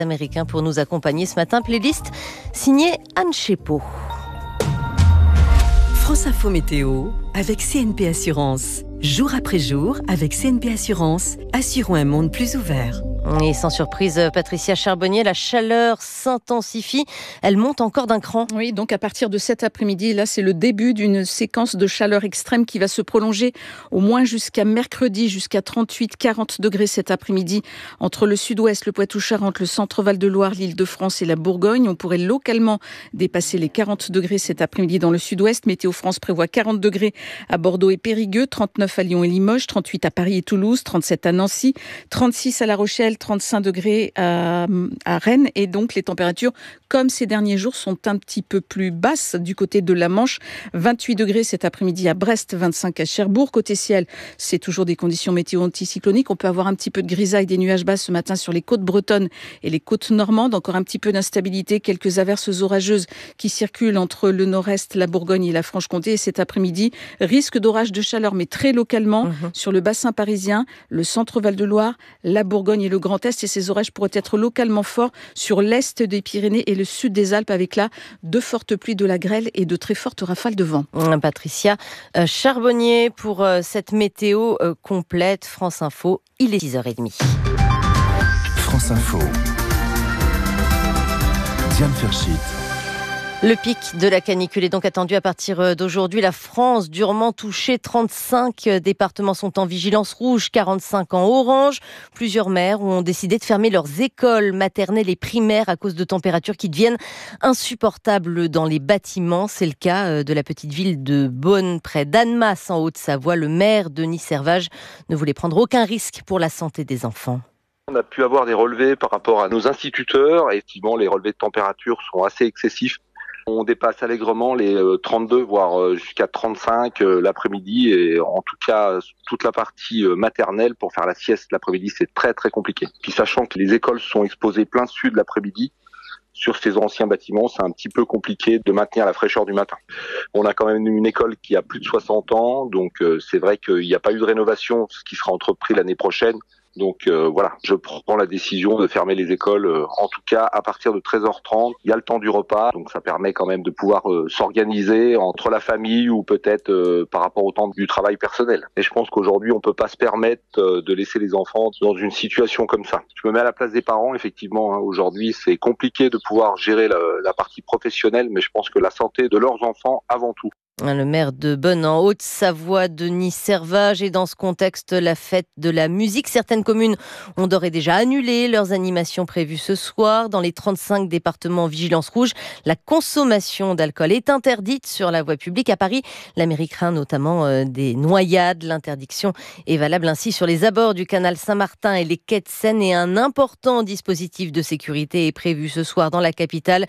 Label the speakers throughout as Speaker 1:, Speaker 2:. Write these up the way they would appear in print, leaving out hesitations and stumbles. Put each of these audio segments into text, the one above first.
Speaker 1: Américain pour nous accompagner ce matin. Playlist signée Anne Chepeau.
Speaker 2: France Info Météo avec CNP Assurance. Jour après jour, avec CNP Assurance, assurons un monde plus ouvert.
Speaker 1: Et sans surprise, Patricia Charbonnier, la chaleur s'intensifie. Elle monte encore d'un cran.
Speaker 3: Oui, donc à partir de cet après-midi, là, c'est le début d'une séquence de chaleur extrême qui va se prolonger au moins jusqu'à mercredi, jusqu'à 38-40 degrés cet après-midi. Entre le sud-ouest, le Poitou-Charentes, le centre Val-de-Loire, l'Île-de-France et la Bourgogne, on pourrait localement dépasser les 40 degrés cet après-midi dans le sud-ouest. Météo France prévoit 40 degrés à Bordeaux et Périgueux, 39 à Lyon et Limoges, 38 à Paris et Toulouse, 37 à Nancy, 36 à La Rochelle, 35 degrés à Rennes. Et donc les températures, comme ces derniers jours, sont un petit peu plus basses du côté de la Manche. 28 degrés cet après-midi à Brest, 25 à Cherbourg. Côté ciel, c'est toujours des conditions météo anticycloniques. On peut avoir un petit peu de grisaille, des nuages bas ce matin sur les côtes bretonnes et les côtes normandes. Encore un petit peu d'instabilité, quelques averses orageuses qui circulent entre le nord-est, la Bourgogne et la Franche-Comté. Et cet après-midi, risque d'orage de chaleur, mais très localement, sur le bassin parisien, le centre Val-de-Loire, la Bourgogne et le Grand Est. Et ces orages pourraient être localement forts sur l'est des Pyrénées et le sud des Alpes, avec là de fortes pluies, de la grêle et de très fortes rafales de vent.
Speaker 1: Patricia Charbonnier pour cette météo complète. France Info, il est 6h30.
Speaker 4: France Info. Diane Ferchit.
Speaker 1: Le pic de la canicule est donc attendu à partir d'aujourd'hui. La France durement touchée. 35 départements sont en vigilance rouge, 45 en orange. Plusieurs maires ont décidé de fermer leurs écoles maternelles et primaires à cause de températures qui deviennent insupportables dans les bâtiments. C'est le cas de la petite ville de Beaune, près d'Annemasse, en Haute-Savoie. Le maire Denis Servage ne voulait prendre aucun risque pour la santé des enfants.
Speaker 5: On a pu avoir des relevés par rapport à nos instituteurs. Et effectivement, les relevés de température sont assez excessifs. On dépasse allègrement les 32, voire jusqu'à 35 l'après-midi. Et en tout cas, toute la partie maternelle pour faire la sieste l'après-midi, c'est très très compliqué. Puis sachant que les écoles sont exposées plein sud l'après-midi, sur ces anciens bâtiments, c'est un petit peu compliqué de maintenir la fraîcheur du matin. On a quand même une école qui a plus de 60 ans, donc c'est vrai qu'il n'y a pas eu de rénovation, ce qui sera entrepris l'année prochaine. Donc voilà, je prends la décision de fermer les écoles, en tout cas à partir de 13h30. Il y a le temps du repas, donc ça permet quand même de pouvoir s'organiser entre la famille ou peut-être par rapport au temps du travail personnel. Et je pense qu'aujourd'hui, on peut pas se permettre de laisser les enfants dans une situation comme ça. Je me mets à la place des parents, effectivement. Aujourd'hui, c'est compliqué de pouvoir gérer la partie professionnelle, mais je pense que la santé de leurs enfants avant tout.
Speaker 1: Le maire de Beaune en Haute-Savoie, Denis Servage, et dans ce contexte, la fête de la musique. Certaines communes ont d'ores et déjà annulé leurs animations prévues ce soir. Dans les 35 départements en vigilance rouge, la consommation d'alcool est interdite sur la voie publique. À Paris, la mairie craint notamment des noyades. L'interdiction est valable ainsi sur les abords du canal Saint-Martin et les quais de Seine. Et un important dispositif de sécurité est prévu ce soir dans la capitale.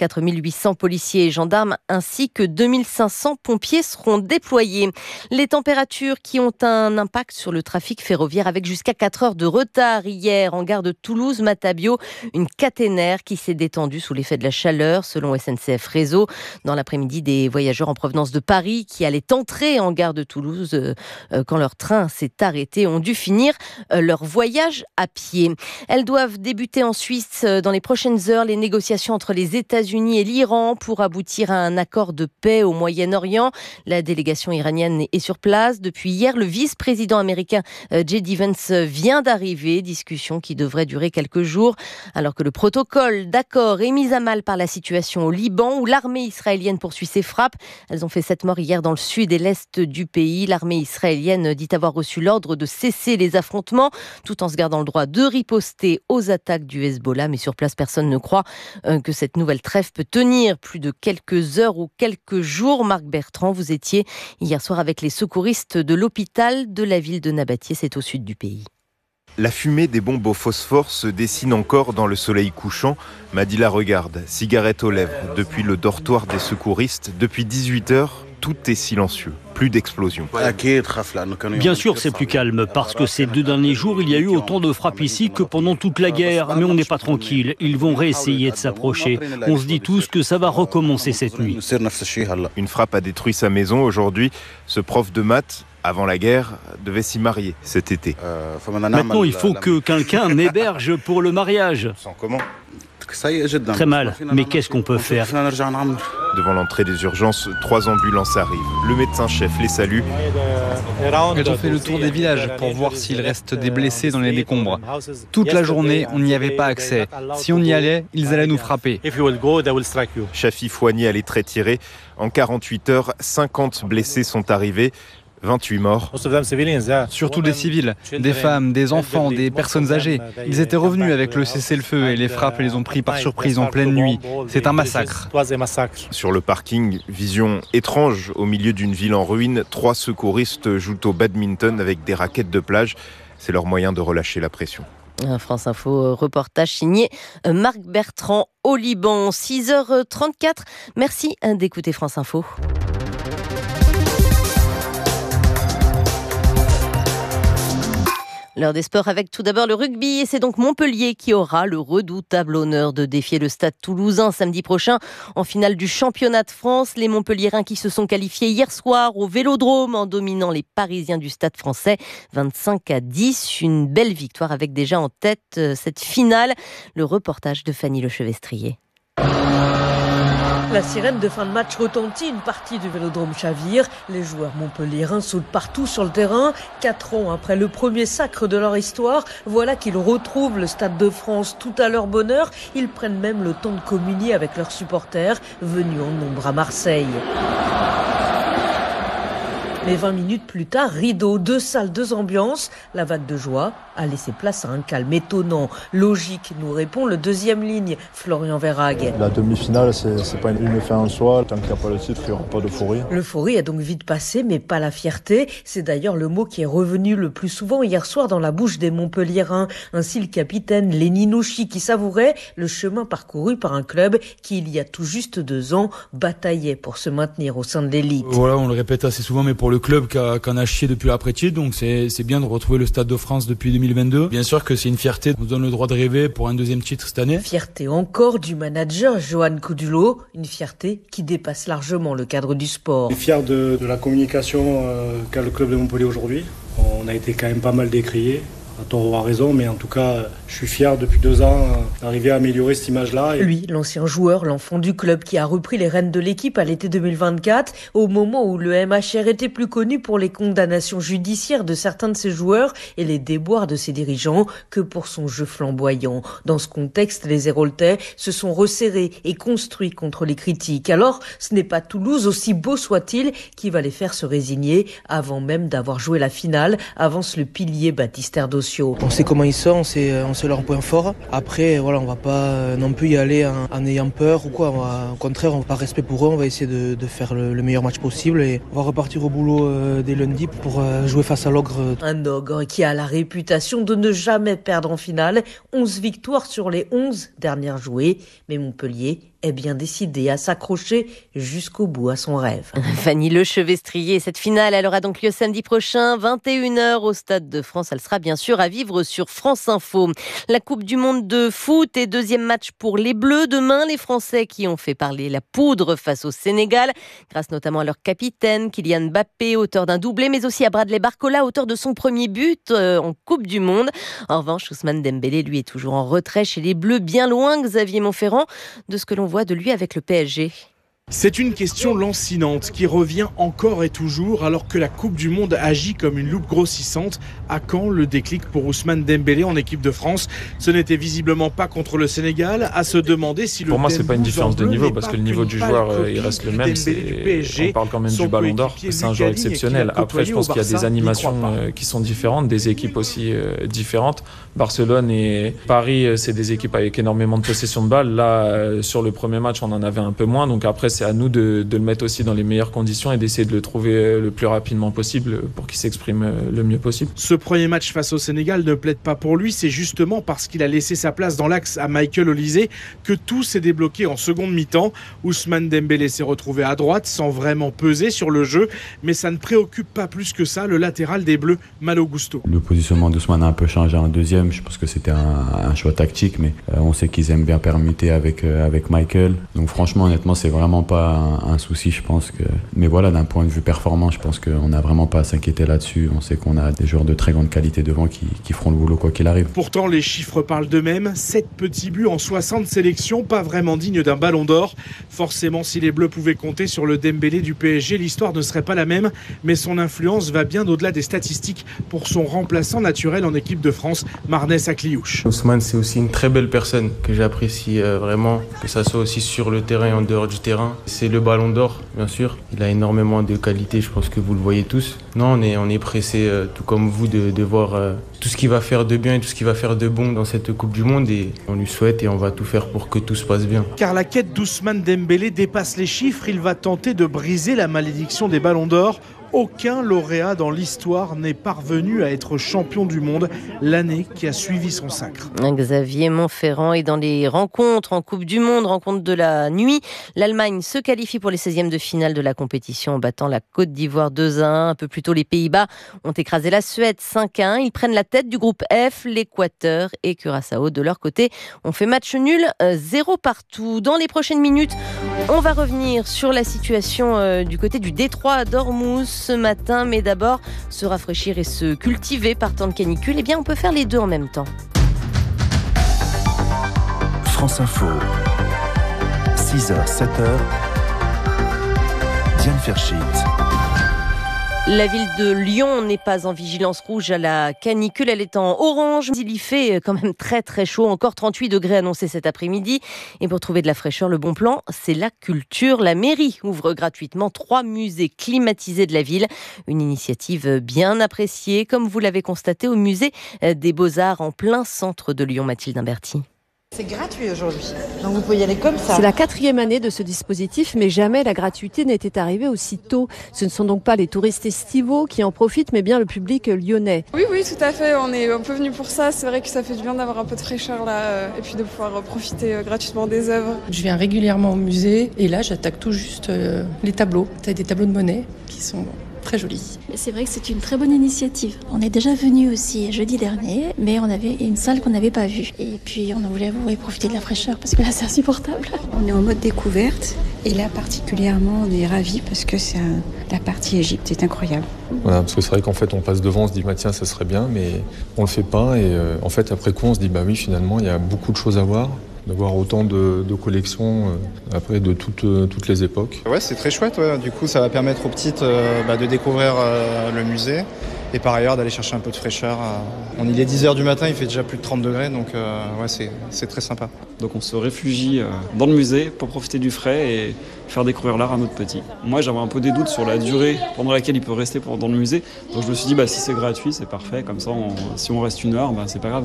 Speaker 1: 4800 policiers et gendarmes ainsi que 2500 pompiers seront déployés. Les températures qui ont un impact sur le trafic ferroviaire avec jusqu'à 4 heures de retard hier en gare de Toulouse-Matabio. Une caténaire qui s'est détendue sous l'effet de la chaleur selon SNCF Réseau. Dans l'après-midi, des voyageurs en provenance de Paris qui allaient entrer en gare de Toulouse quand leur train s'est arrêté ont dû finir leur voyage à pied. Elles doivent débuter en Suisse dans les prochaines heures les négociations entre les États-Unis et l'Iran pour aboutir à un accord de paix au Moyen-Orient. La délégation iranienne est sur place. Depuis hier, le vice-président américain J.D. Vance vient d'arriver. Discussion qui devrait durer quelques jours, alors que le protocole d'accord est mis à mal par la situation au Liban, où l'armée israélienne poursuit ses frappes. Elles ont fait 7 morts hier dans le sud et l'est du pays. L'armée israélienne dit avoir reçu l'ordre de cesser les affrontements, tout en se gardant le droit de riposter aux attaques du Hezbollah. Mais sur place, personne ne croit que cette nouvelle trêve peut tenir plus de quelques heures ou quelques jours. Marc Bertrand, vous étiez hier soir avec les secouristes de l'hôpital de la ville de Nabatieh, c'est au sud du pays.
Speaker 6: La fumée des bombes au phosphore se dessine encore dans le soleil couchant. Madi la regarde, cigarette aux lèvres. Depuis le dortoir des secouristes, depuis 18h, tout est silencieux. Plus d'explosions.
Speaker 7: Bien sûr, c'est plus calme, parce que ces 2 derniers jours, il y a eu autant de frappes ici que pendant toute la guerre. Mais on n'est pas tranquille. Ils vont réessayer de s'approcher. On se dit tous que ça va recommencer cette nuit.
Speaker 6: Une frappe a détruit sa maison aujourd'hui. Ce prof de maths avant la guerre, devait s'y marier cet été.
Speaker 7: Maintenant, il faut que quelqu'un m'héberge pour le mariage. Très mal, mais qu'est-ce qu'on peut faire ?
Speaker 6: Devant l'entrée des urgences, 3 ambulances arrivent. Le médecin-chef les salue.
Speaker 8: Elles ont fait le tour des villages pour voir s'il reste des blessés dans les décombres. Toute la journée, on n'y avait pas accès. Si on y allait, ils allaient nous frapper.
Speaker 6: Chafi Fouani a les traits tirés. En 48 heures, 50 blessés sont arrivés. 28 morts.
Speaker 8: Surtout des civils, des femmes, des enfants, des personnes âgées. Ils étaient revenus avec le cessez-le-feu et les frappes les ont pris par surprise en pleine nuit. C'est un massacre.
Speaker 6: Sur le parking, vision étrange au milieu d'une ville en ruine. 3 secouristes jouent au badminton avec des raquettes de plage. C'est leur moyen de relâcher la pression.
Speaker 1: France Info, reportage signé Marc Bertrand au Liban. 6h34. Merci d'écouter France Info. L'heure des sports avec tout d'abord le rugby et c'est donc Montpellier qui aura le redoutable honneur de défier le Stade Toulousain samedi prochain en finale du championnat de France. Les Montpelliérains qui se sont qualifiés hier soir au Vélodrome en dominant les Parisiens du Stade français 25-10. Une belle victoire avec déjà en tête cette finale. Le reportage de Fanny Lechevestrier.
Speaker 9: La sirène de fin de match retentit, une partie du Vélodrome chavire. Les joueurs montpelliérains sautent partout sur le terrain. 4 ans après le premier sacre de leur histoire, voilà qu'ils retrouvent le Stade de France tout à leur bonheur. Ils prennent même le temps de communier avec leurs supporters, venus en nombre à Marseille. Mais 20 minutes plus tard, rideau, 2 salles, 2 ambiances. La vague de joie a laissé place à un calme étonnant. Logique, nous répond le deuxième ligne, Florian Verhaeghe.
Speaker 10: La demi-finale, c'est pas une fin en soi. Tant qu'il n'y a pas le titre, il n'y aura pas d'euphorie.
Speaker 9: L'euphorie a donc vite passé, mais pas la fierté. C'est d'ailleurs le mot qui est revenu le plus souvent hier soir dans la bouche des Montpelliérains. Ainsi, le capitaine Lenny Nouchi qui savourait le chemin parcouru par un club qui, il y a tout juste 2 ans, bataillait pour se maintenir au sein de l'élite.
Speaker 11: Voilà, on le répète assez souvent, mais pour le club qu'en a chié depuis l'après-titre, donc c'est bien de retrouver le Stade de France depuis 2022. Bien sûr que c'est une fierté, on nous donne le droit de rêver pour un 2e titre cette année.
Speaker 9: Fierté encore du manager Johan Coudulo, une fierté qui dépasse largement le cadre du sport.
Speaker 12: Je suis fier de la communication qu'a le club de Montpellier aujourd'hui. On a été quand même pas mal décriés. À tort ou à raison, mais en tout cas, je suis fier depuis 2 ans d'arriver à améliorer cette image-là.
Speaker 9: Lui, l'ancien joueur, l'enfant du club qui a repris les rênes de l'équipe à l'été 2024, au moment où le MHR était plus connu pour les condamnations judiciaires de certains de ses joueurs et les déboires de ses dirigeants que pour son jeu flamboyant. Dans ce contexte, les Héroltais se sont resserrés et construits contre les critiques. Alors, ce n'est pas Toulouse, aussi beau soit-il, qui va les faire se résigner avant même d'avoir joué la finale, avance le pilier Baptiste Erdosio.
Speaker 13: On sait comment ils sont, on sait leurs points forts. Après, voilà, on va pas non plus y aller en ayant peur ou quoi. Au contraire, par respect pour eux, on va essayer de faire le meilleur match possible et on va repartir au boulot dès lundi pour jouer face à l'ogre.
Speaker 9: Un ogre qui a la réputation de ne jamais perdre en finale. 11 victoires sur les 11 dernières jouées. Mais Montpellier est bien décidé à s'accrocher jusqu'au bout à son rêve.
Speaker 1: Fanny Lechevestrier, cette finale, elle aura donc lieu samedi prochain, 21h au Stade de France. Elle sera bien sûr à vivre sur France Info. La Coupe du Monde de foot et 2e match pour les Bleus. Demain, les Français qui ont fait parler la poudre face au Sénégal, grâce notamment à leur capitaine, Kylian Mbappé, auteur d'un doublé, mais aussi à Bradley Barcola, auteur de son premier but en Coupe du Monde. En revanche, Ousmane Dembélé, lui, est toujours en retrait chez les Bleus, bien loin, Xavier Montferrand, de ce que l'on voit de lui avec le PSG.
Speaker 14: C'est une question lancinante qui revient encore et toujours alors que la Coupe du Monde agit comme une loupe grossissante. À quand le déclic pour Ousmane Dembélé en équipe de France? Ce n'était visiblement pas contre le Sénégal. À se demander si
Speaker 15: pour moi, c'est pas une différence de niveau parce que le niveau du joueur il reste le même. On parle quand même du Ballon d'Or. C'est un joueur exceptionnel. Après, je pense qu'il y a des animations qui sont différentes, des équipes aussi différentes. Barcelone et Paris, c'est des équipes avec énormément de possession de balle. Là, sur le premier match, on en avait un peu moins. Donc après, c'est à nous de le mettre aussi dans les meilleures conditions et d'essayer de le trouver le plus rapidement possible pour qu'il s'exprime le mieux possible.
Speaker 14: Ce premier match face au Sénégal ne plaide pas pour lui, c'est justement parce qu'il a laissé sa place dans l'axe à Michael Olise que tout s'est débloqué en seconde mi-temps. Ousmane Dembélé s'est retrouvé à droite sans vraiment peser sur le jeu, mais ça ne préoccupe pas plus que ça le latéral des Bleus, Malo Gusto.
Speaker 16: Le positionnement d'Ousmane a un peu changé en deuxième, je pense que c'était un choix tactique, mais on sait qu'ils aiment bien permuter avec Michael. Donc franchement, honnêtement, c'est vraiment vraiment pas un souci, je pense que. Mais voilà, d'un point de vue performance, je pense qu'on n'a vraiment pas à s'inquiéter là-dessus. On sait qu'on a des joueurs de très grande qualité devant qui feront le boulot quoi qu'il arrive.
Speaker 14: Pourtant, les chiffres parlent d'eux-mêmes. 7 petits buts en 60 sélections, pas vraiment digne d'un ballon d'or. Forcément, si les Bleus pouvaient compter sur le Dembélé du PSG, l'histoire ne serait pas la même. Mais son influence va bien au-delà des statistiques pour son remplaçant naturel en équipe de France, Marnès Akliouche.
Speaker 17: Ousmane, c'est aussi une très belle personne que j'apprécie vraiment, que ça soit aussi sur le terrain et en dehors du terrain. C'est le ballon d'or, bien sûr. Il a énormément de qualités, je pense que vous le voyez tous. Non, on est pressé, tout comme vous, de voir tout ce qu'il va faire de bien et tout ce qu'il va faire de bon dans cette Coupe du Monde. Et on lui souhaite et on va tout faire pour que tout se passe bien.
Speaker 14: Car la quête d'Ousmane Dembélé dépasse les chiffres. Il va tenter de briser la malédiction des ballons d'or. Aucun lauréat dans l'histoire n'est parvenu à être champion du monde l'année qui a suivi son sacre.
Speaker 1: Xavier Monferrand est dans les rencontres en Coupe du Monde, rencontre de la nuit. L'Allemagne se qualifie pour les 16e de finale de la compétition en battant la Côte d'Ivoire 2-1. Un peu plus tôt, les Pays-Bas ont écrasé la Suède 5-1. Ils prennent la tête du groupe F. L'Équateur et Curaçao, de leur côté, ont fait match nul 0 partout. Dans les prochaines minutes, on va revenir sur la situation du côté du détroit d'Ormuz ce matin, mais d'abord se rafraîchir et se cultiver par temps de canicule. Eh bien, on peut faire les deux en même temps.
Speaker 4: France Info, 6h, 7h, Diane Ferschit.
Speaker 1: La ville de Lyon n'est pas en vigilance rouge à la canicule, elle est en orange. Il y fait quand même très très chaud, encore 38 degrés annoncés cet après-midi. Et pour trouver de la fraîcheur, le bon plan, c'est la culture. La mairie ouvre gratuitement 3 musées climatisés de la ville. Une initiative bien appréciée, comme vous l'avez constaté au musée des Beaux-Arts en plein centre de Lyon, Mathilde Imberti.
Speaker 18: C'est gratuit aujourd'hui, donc vous pouvez y aller comme ça.
Speaker 19: C'est la 4e année de ce dispositif, mais jamais la gratuité n'était arrivée aussi tôt. Ce ne sont donc pas les touristes estivaux qui en profitent, mais bien le public lyonnais.
Speaker 20: Oui, tout à fait, on est un peu venu pour ça. C'est vrai que ça fait du bien d'avoir un peu de fraîcheur là, et puis de pouvoir profiter gratuitement des œuvres.
Speaker 21: Je viens régulièrement au musée, et là j'attaque tout juste les tableaux. T'as des tableaux de Monet qui sont très joli.
Speaker 22: C'est vrai que c'est une très bonne initiative. On est déjà venu aussi jeudi dernier, mais on avait une salle qu'on n'avait pas vue. Et puis on a voulu profiter de la fraîcheur parce que là c'est insupportable.
Speaker 23: On est en mode découverte et là particulièrement on est ravis parce que c'est la partie Égypte est incroyable.
Speaker 24: Voilà, parce que c'est vrai qu'en fait on passe devant, on se dit tiens ça serait bien, mais on le fait pas et en fait après coup on se dit oui finalement il y a beaucoup de choses à voir. D'avoir autant de collections après de toutes les époques.
Speaker 25: Ouais, c'est très chouette. Ouais. Du coup, ça va permettre aux petites de découvrir le musée et par ailleurs d'aller chercher un peu de fraîcheur. Il est 10h du matin, il fait déjà plus de 30 degrés, donc c'est très sympa.
Speaker 26: Donc on se réfugie dans le musée pour profiter du frais et faire découvrir l'art à notre petit. Moi, j'avais un peu des doutes sur la durée pendant laquelle il peut rester dans le musée. Donc je me suis dit, si c'est gratuit, c'est parfait. Comme ça, si on reste 1 heure, c'est pas grave.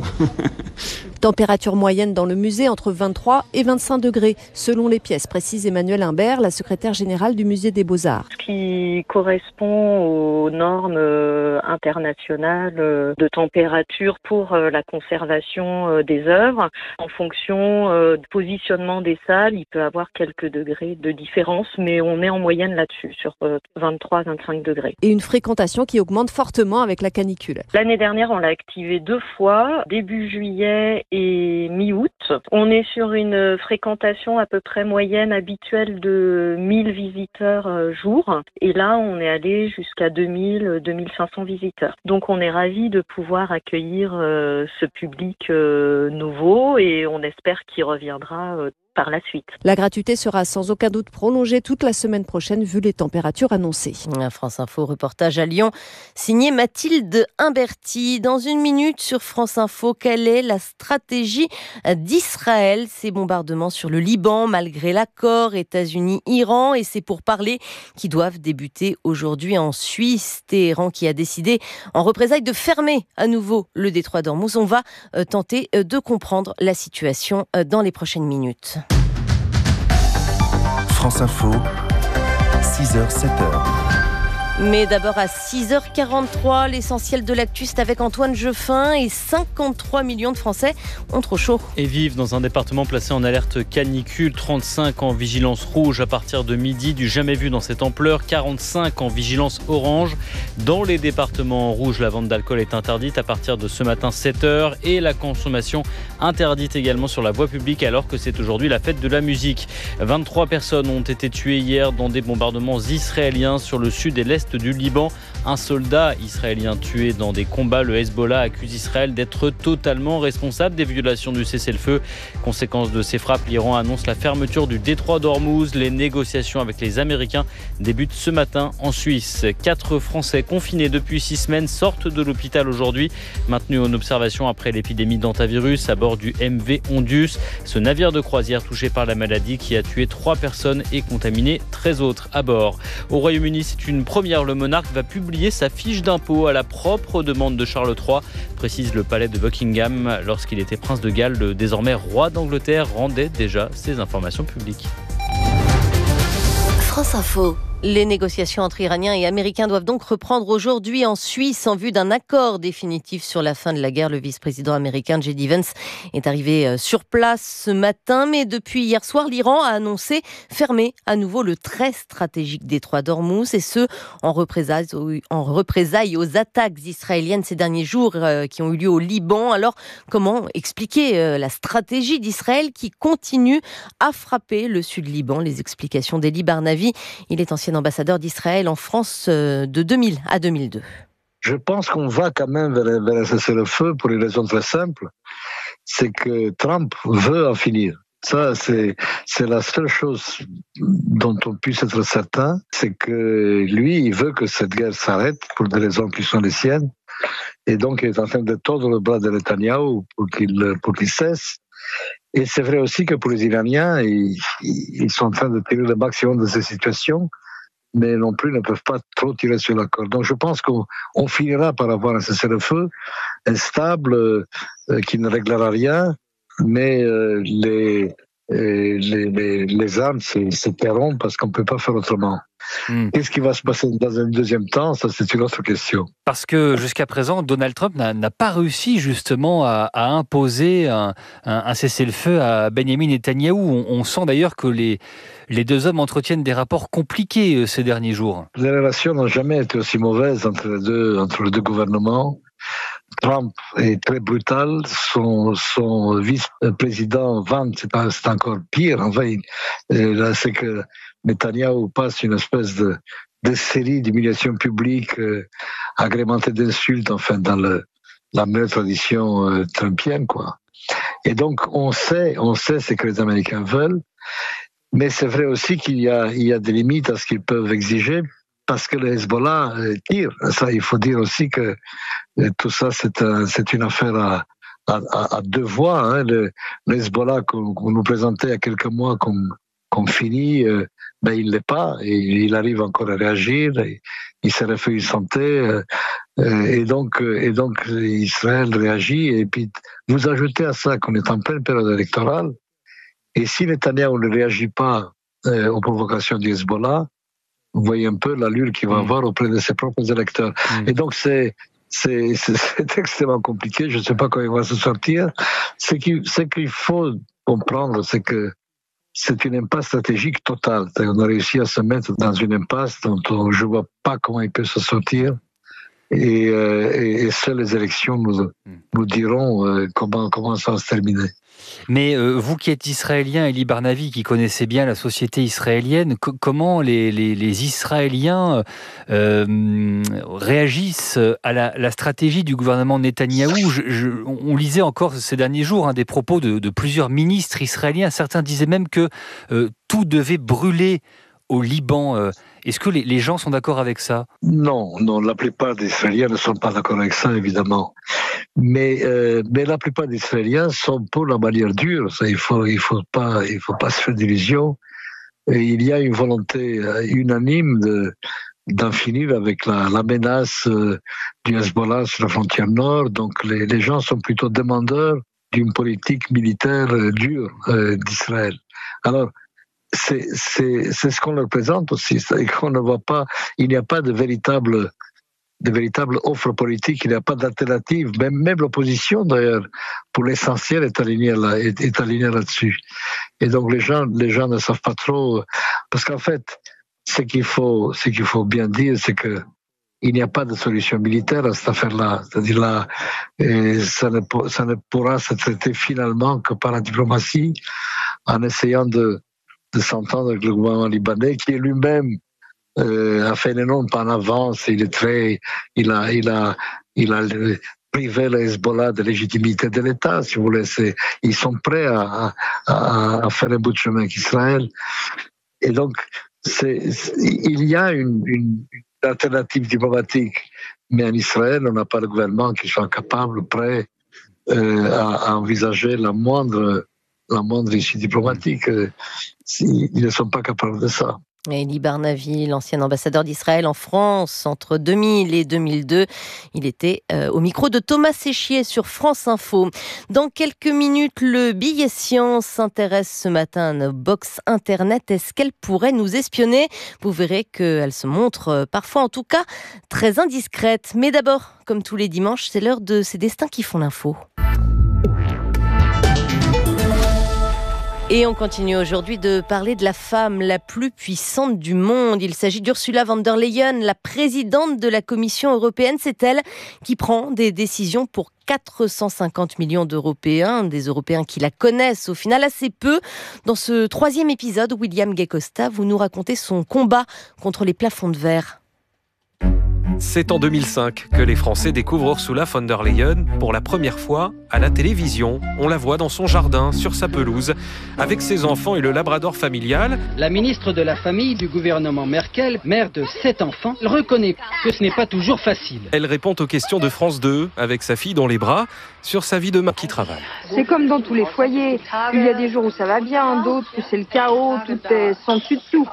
Speaker 19: Température moyenne dans le musée entre 23 et 25 degrés, selon les pièces, précise Emmanuelle Imbert, la secrétaire générale du musée des Beaux-Arts.
Speaker 27: Ce qui correspond aux normes internationales de température pour la conservation des œuvres. En fonction du positionnement des salles, il peut y avoir quelques degrés de différence, mais on est en moyenne là-dessus, sur 23-25 degrés.
Speaker 19: Et une fréquentation qui augmente fortement avec la canicule.
Speaker 27: L'année dernière, on l'a activé 2 fois, début juillet et mi-août. On est sur une fréquentation à peu près moyenne habituelle de 1000 visiteurs jour. Et là, on est allé jusqu'à 2000-2500 visiteurs. Donc, on est ravis de pouvoir accueillir ce public nouveau et on espère qu'il reviendra par la suite.
Speaker 19: La gratuité sera sans aucun doute prolongée toute la semaine prochaine vu les températures annoncées.
Speaker 1: France Info, reportage à Lyon, signé Mathilde Imberti. Dans 1 minute sur France Info, quelle est la stratégie d'Israël? Ces bombardements sur le Liban malgré l'accord États-Unis-Iran et ces pourparlers qui doivent débuter aujourd'hui en Suisse. Téhéran qui a décidé en représailles de fermer à nouveau le détroit d'Ormuz. On va tenter de comprendre la situation dans les prochaines minutes.
Speaker 4: France Info, 6h, 7h.
Speaker 1: Mais d'abord à 6h43, l'essentiel de l'actu, c'est avec Antoine Jeffin et 53 millions de Français ont trop chaud.
Speaker 2: Et vivent dans un département placé en alerte canicule, 35 en vigilance rouge à partir de midi, du jamais vu dans cette ampleur, 45 en vigilance orange. Dans les départements rouges, la vente d'alcool est interdite à partir de ce matin 7h et la consommation interdite également sur la voie publique alors que c'est aujourd'hui la fête de la musique. 23 personnes ont été tuées hier dans des bombardements israéliens sur le sud et l'est du Liban. Un soldat israélien tué dans des combats. Le Hezbollah accuse Israël d'être totalement responsable des violations du cessez-le-feu. Conséquence de ces frappes, l'Iran annonce la fermeture du détroit d'Ormuz. Les négociations avec les Américains débutent ce matin en Suisse. 4 Français confinés depuis 6 semaines sortent de l'hôpital aujourd'hui, maintenus en observation après l'épidémie d'hantavirus à bord du MV Ondius. Ce navire de croisière touché par la maladie qui a tué 3 personnes et contaminé 13 autres à bord. Au Royaume-Uni, c'est une première. Le monarque va publier sa fiche d'impôt à la propre demande de Charles III, précise le palais de Buckingham. Lorsqu'il était prince de Galles, le désormais roi d'Angleterre rendait déjà ses informations publiques.
Speaker 1: France Info. Les négociations entre Iraniens et Américains doivent donc reprendre aujourd'hui en Suisse en vue d'un accord définitif sur la fin de la guerre. Le vice-président américain J.D. Vance est arrivé sur place ce matin, mais depuis hier soir, l'Iran a annoncé fermer à nouveau le très stratégique détroit d'Ormuz, et ce, en représailles aux attaques israéliennes ces derniers jours qui ont eu lieu au Liban. Alors, comment expliquer la stratégie d'Israël qui continue à frapper le sud Liban? Les explications d'Eli Barnavi. Il est ancien ambassadeur d'Israël en France de 2000 à 2002.
Speaker 3: Je pense qu'on va quand même vers un cessez-le-feu pour une raison très simple, c'est que Trump veut en finir. Ça, c'est la seule chose dont on puisse être certain, c'est que lui, il veut que cette guerre s'arrête pour des raisons qui sont les siennes, et donc il est en train de tordre le bras de Netanyahou pour qu'il cesse. Et c'est vrai aussi que pour les Iraniens, ils sont en train de tirer le maximum de ces situations, mais non plus ne peuvent pas trop tirer sur la corde. Donc je pense qu'on finira par avoir un cessez-le-feu instable qui ne réglera rien, mais les armes se tairont parce qu'on ne peut pas faire autrement. Qu'est-ce qui va se passer dans un deuxième temps? Ça, c'est une autre question.
Speaker 5: Parce que jusqu'à présent, Donald Trump n'a pas réussi justement à imposer un cessez-le-feu à Benjamin Netanyahou. On sent d'ailleurs que les deux hommes entretiennent des rapports compliqués ces derniers jours.
Speaker 3: Les relations n'ont jamais été aussi mauvaises entre les deux gouvernements. Trump est très brutal, son vice-président Vance, c'est encore pire. Enfin, là, c'est que Netanyahou passe une espèce de série d'humiliations publiques agrémentées d'insultes, enfin, dans la meilleure tradition trumpienne, quoi. Et donc, on sait ce que les Américains veulent, mais c'est vrai aussi qu'il y a des limites à ce qu'ils peuvent exiger, parce que le Hezbollah tire. Ça, il faut dire aussi que tout ça, c'est une affaire à deux voies. Hein. Le Hezbollah qu'on nous présentait il y a quelques mois comme fini, il l'est pas. Et il arrive encore à réagir. Il s'est refait une santé. Et donc, Israël réagit. Et puis, vous ajoutez à ça qu'on est en pleine période électorale. Et si Netanyahou ne réagit pas aux provocations du Hezbollah, vous voyez un peu l'allure qu'il va avoir auprès de ses propres électeurs. Et donc, c'est extrêmement compliqué. Je ne sais pas comment il va se sortir. Ce qu'il faut comprendre, c'est que c'est une impasse stratégique totale. On a réussi à se mettre dans une impasse dont je ne vois pas comment il peut se sortir. Et seules les élections nous diront comment ça va se terminer.
Speaker 5: Mais vous qui êtes israélien, Eli Barnavi, qui connaissez bien la société israélienne, comment les Israéliens réagissent à la stratégie du gouvernement Netanyahou? On lisait encore ces derniers jours des propos de plusieurs ministres israéliens. Certains disaient même que tout devait brûler au Liban. Est-ce que les gens sont d'accord avec ça?
Speaker 3: Non, la plupart des Israéliens ne sont pas d'accord avec ça, évidemment. Mais la plupart des Israéliens sont pour la manière dure. Ça, il faut pas se faire d'illusions. Et il y a une volonté unanime d'en finir avec la menace du Hezbollah sur la frontière nord. Donc les gens sont plutôt demandeurs d'une politique militaire dure d'Israël. Alors, c'est ce qu'on leur présente aussi, c'est qu'on ne voit pas, il n'y a pas de véritable offre politique, il n'y a pas d'alternative, même l'opposition d'ailleurs, pour l'essentiel est alignée là-dessus. Et donc les gens ne savent pas trop, parce qu'en fait, ce qu'il faut bien dire, c'est que il n'y a pas de solution militaire à cette affaire-là. C'est-à-dire là, ça ne pourra se traiter finalement que par la diplomatie, en essayant de s'entendre avec le gouvernement libanais, qui est lui-même a fait un énorme pas en avance. Il a privé le Hezbollah de légitimité de l'État, si vous voulez. Ils sont prêts à faire un bout de chemin avec Israël. Et donc, il y a une alternative diplomatique, mais en Israël, on n'a pas de gouvernement qui soit capable, prêt à envisager la moindre issue diplomatique. Ils ne sont pas capables de ça.
Speaker 1: Elie Barnavi, l'ancien ambassadeur d'Israël en France, entre 2000 et 2002. Il était au micro de Thomas Séchier sur France Info. Dans quelques minutes, le billet science s'intéresse ce matin à nos box internet. Est-ce qu'elle pourrait nous espionner ? Vous verrez qu'elle se montre parfois, en tout cas, très indiscrète. Mais d'abord, comme tous les dimanches, c'est l'heure de ces destins qui font l'info. Et on continue aujourd'hui de parler de la femme la plus puissante du monde. Il s'agit d'Ursula von der Leyen, la présidente de la Commission européenne. C'est elle qui prend des décisions pour 450 millions d'Européens, des Européens qui la connaissent au final assez peu. Dans ce 3e épisode, William Gay-Costa, vous nous racontez son combat contre les plafonds de verre.
Speaker 6: C'est en 2005 que les Français découvrent Ursula von der Leyen pour la première fois à la télévision. On la voit dans son jardin, sur sa pelouse, avec ses enfants et le labrador familial.
Speaker 7: La ministre de la Famille du gouvernement Merkel, mère de 7 enfants, reconnaît que ce n'est pas toujours facile.
Speaker 6: Elle répond aux questions de France 2, avec sa fille dans les bras, sur sa vie de mère qui travaille.
Speaker 8: C'est comme dans tous les foyers. Il y a des jours où ça va bien, d'autres où c'est le chaos, tout est sans dessus dessous.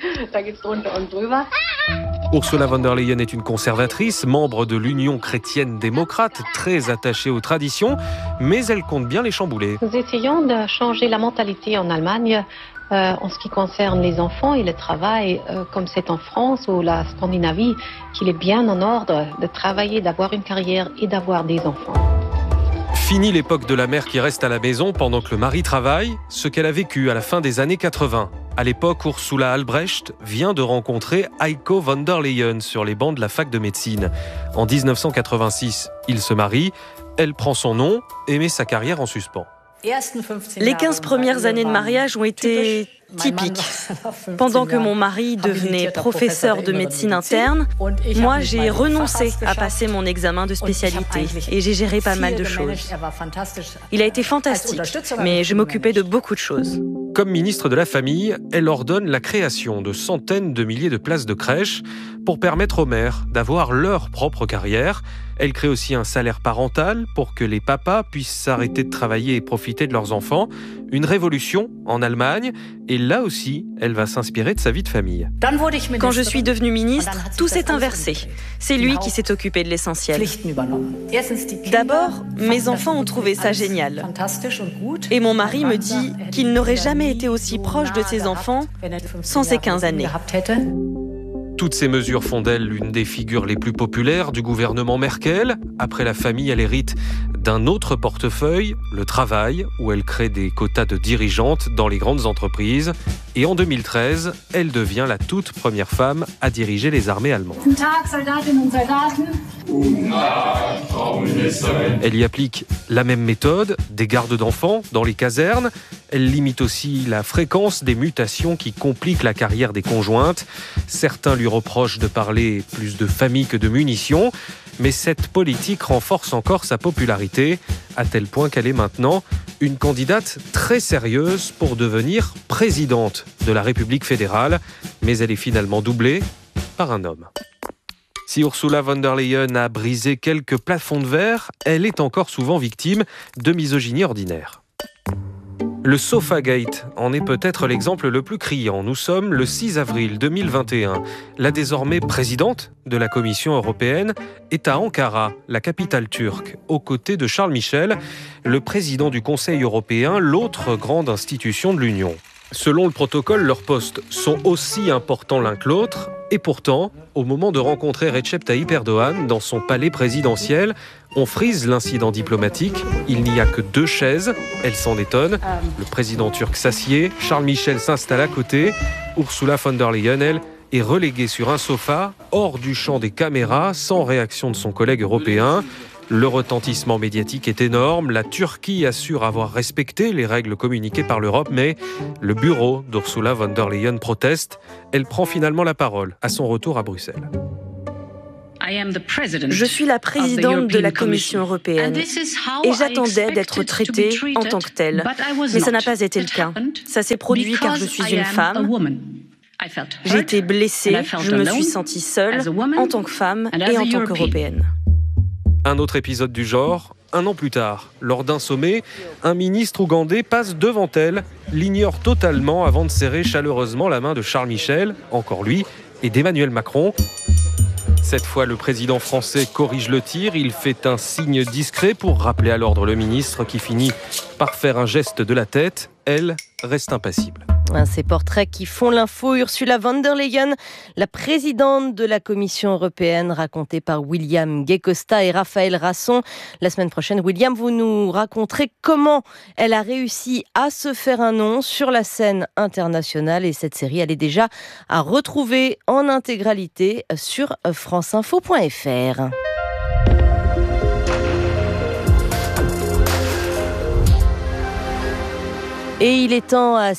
Speaker 6: Ursula von der Leyen est une conservatrice, membre de l'Union chrétienne démocrate, très attachée aux traditions, mais elle compte bien les chambouler.
Speaker 10: Nous essayons de changer la mentalité en Allemagne en ce qui concerne les enfants et le travail, comme c'est en France ou la Scandinavie, qu'il est bien en ordre de travailler, d'avoir une carrière et d'avoir des enfants.
Speaker 6: Fini l'époque de la mère qui reste à la maison pendant que le mari travaille, ce qu'elle a vécu à la fin des années 80. À l'époque, Ursula Albrecht vient de rencontrer Heiko von der Leyen sur les bancs de la fac de médecine. En 1986, ils se marient, elle prend son nom et met sa carrière en suspens.
Speaker 11: Les 15 premières années de mariage ont été typiques. Pendant que mon mari devenait professeur de médecine interne, moi j'ai renoncé à passer mon examen de spécialité et j'ai géré pas mal de choses. Il a été fantastique, mais je m'occupais de beaucoup de choses.
Speaker 6: Comme ministre de la Famille, elle ordonne la création de centaines de milliers de places de crèche pour permettre aux mères d'avoir leur propre carrière. Elle crée aussi un salaire parental pour que les papas puissent s'arrêter de travailler et profiter de leurs enfants. Une révolution en Allemagne. Et là aussi, elle va s'inspirer de sa vie de famille.
Speaker 11: Quand je suis devenue ministre, tout s'est inversé. C'est lui qui s'est occupé de l'essentiel. D'abord, mes enfants ont trouvé ça génial. Et mon mari me dit qu'il n'aurait jamais été aussi proche de ses enfants sans ces 15 années.
Speaker 6: Toutes ces mesures font d'elle l'une des figures les plus populaires du gouvernement Merkel. Après la famille, elle hérite d'un autre portefeuille, le travail, où elle crée des quotas de dirigeantes dans les grandes entreprises. Et en 2013, elle devient la toute première femme à diriger les armées allemandes. Elle y applique la même méthode, des gardes d'enfants dans les casernes. Elle limite aussi la fréquence des mutations qui compliquent la carrière des conjointes. Certains lui reprochent de parler plus de famille que de munitions. Mais cette politique renforce encore sa popularité, à tel point qu'elle est maintenant une candidate très sérieuse pour devenir présidente de la République fédérale. Mais elle est finalement doublée par un homme. Si Ursula von der Leyen a brisé quelques plafonds de verre, elle est encore souvent victime de misogynie ordinaire. Le Sofagate en est peut-être l'exemple le plus criant. Nous sommes le 6 avril 2021. La désormais présidente de la Commission européenne est à Ankara, la capitale turque, aux côtés de Charles Michel, le président du Conseil européen, l'autre grande institution de l'Union. Selon le protocole, leurs postes sont aussi importants l'un que l'autre. Et pourtant, au moment de rencontrer Recep Tayyip Erdogan dans son palais présidentiel, on frise l'incident diplomatique. Il n'y a que 2 chaises. Elle s'en étonne. Le président turc s'assied. Charles Michel s'installe à côté. Ursula von der Leyen, elle, est reléguée sur un sofa, hors du champ des caméras, sans réaction de son collègue européen. Le retentissement médiatique est énorme. La Turquie assure avoir respecté les règles communiquées par l'Europe, mais le bureau d'Ursula von der Leyen proteste. Elle prend finalement la parole à son retour à Bruxelles.
Speaker 11: Je suis la présidente de la Commission européenne et j'attendais d'être traitée en tant que telle. Mais ça n'a pas été le cas. Ça s'est produit car je suis une femme. J'ai été blessée, je me suis sentie seule en tant que femme et en tant qu'Européenne.
Speaker 6: Un autre épisode du genre, 1 an plus tard. Lors d'un sommet, un ministre ougandais passe devant elle, l'ignore totalement avant de serrer chaleureusement la main de Charles Michel, encore lui, et d'Emmanuel Macron. Cette fois, le président français corrige le tir. Il fait un signe discret pour rappeler à l'ordre le ministre qui finit par faire un geste de la tête. Elle reste impassible.
Speaker 1: Ces portraits qui font l'info, Ursula von der Leyen, la présidente de la Commission européenne, racontée par William Gay-Costa et Raphaël Rasson. La semaine prochaine, William, vous nous raconterez comment elle a réussi à se faire un nom sur la scène internationale. Et cette série, elle est déjà à retrouver en intégralité sur franceinfo.fr. Et il est temps à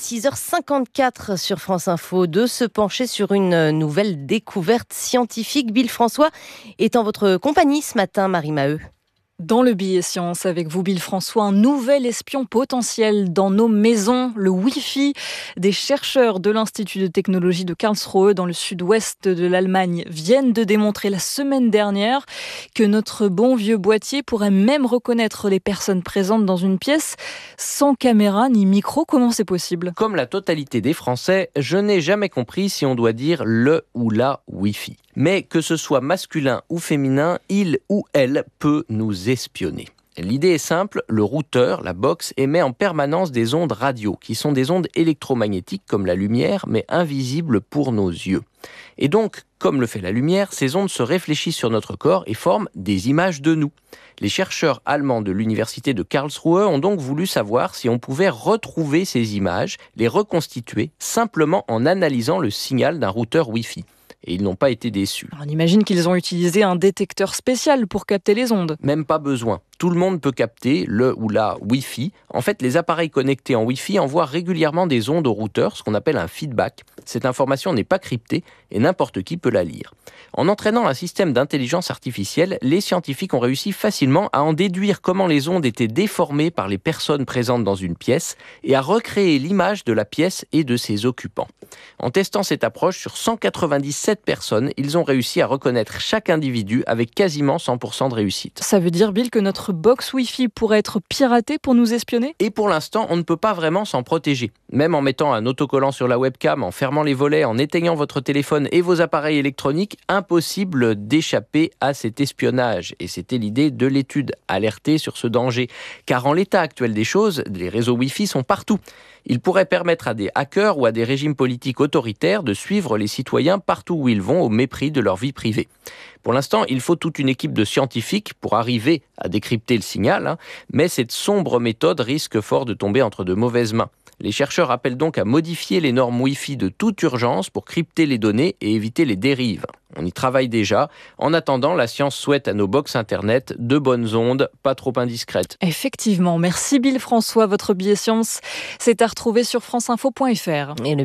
Speaker 1: 6h54 sur France Info de se pencher sur une nouvelle découverte scientifique. Bill François est en votre compagnie ce matin, Marie Maheu.
Speaker 9: Dans le billet science, avec vous Bill François, un nouvel espion potentiel dans nos maisons, le Wi-Fi. Des chercheurs de l'Institut de technologie de Karlsruhe, dans le sud-ouest de l'Allemagne, viennent de démontrer la semaine dernière que notre bon vieux boîtier pourrait même reconnaître les personnes présentes dans une pièce sans caméra ni micro. Comment c'est possible ?
Speaker 12: Comme la totalité des Français, je n'ai jamais compris si on doit dire le ou la Wi-Fi. Mais que ce soit masculin ou féminin, il ou elle peut nous espionner. L'idée est simple, le routeur, la box, émet en permanence des ondes radio, qui sont des ondes électromagnétiques comme la lumière, mais invisibles pour nos yeux. Et donc, comme le fait la lumière, ces ondes se réfléchissent sur notre corps et forment des images de nous. Les chercheurs allemands de l'université de Karlsruhe ont donc voulu savoir si on pouvait retrouver ces images, les reconstituer, simplement en analysant le signal d'un routeur Wi-Fi. Et ils n'ont pas été déçus.
Speaker 9: On imagine qu'ils ont utilisé un détecteur spécial pour capter les ondes.
Speaker 12: Même pas besoin. Tout le monde peut capter le ou la Wi-Fi. En fait, les appareils connectés en Wi-Fi envoient régulièrement des ondes au routeur, ce qu'on appelle un feedback. Cette information n'est pas cryptée et n'importe qui peut la lire. En entraînant un système d'intelligence artificielle, les scientifiques ont réussi facilement à en déduire comment les ondes étaient déformées par les personnes présentes dans une pièce et à recréer l'image de la pièce et de ses occupants. En testant cette approche sur 197 personnes, ils ont réussi à reconnaître chaque individu avec quasiment 100% de réussite.
Speaker 9: Ça veut dire, Bill, que notre box Wi-Fi pourrait être piratée pour nous espionner ?
Speaker 12: Et pour l'instant, on ne peut pas vraiment s'en protéger. Même en mettant un autocollant sur la webcam, en fermant les volets, en éteignant votre téléphone et vos appareils électroniques, impossible d'échapper à cet espionnage. Et c'était l'idée de l'étude, alerter sur ce danger. Car en l'état actuel des choses, les réseaux Wi-Fi sont partout. Ils pourraient permettre à des hackers ou à des régimes politiques autoritaires de suivre les citoyens partout où ils vont au mépris de leur vie privée. Pour l'instant, il faut toute une équipe de scientifiques pour arriver à décrypter le signal, mais cette sombre méthode risque fort de tomber entre de mauvaises mains. Les chercheurs appellent donc à modifier les normes Wi-Fi de toute urgence pour crypter les données et éviter les dérives. On y travaille déjà. En attendant, la science souhaite à nos box Internet de bonnes ondes, pas trop indiscrètes.
Speaker 9: Effectivement. Merci Bill François. Votre billet science, c'est à retrouver sur franceinfo.fr.
Speaker 1: Et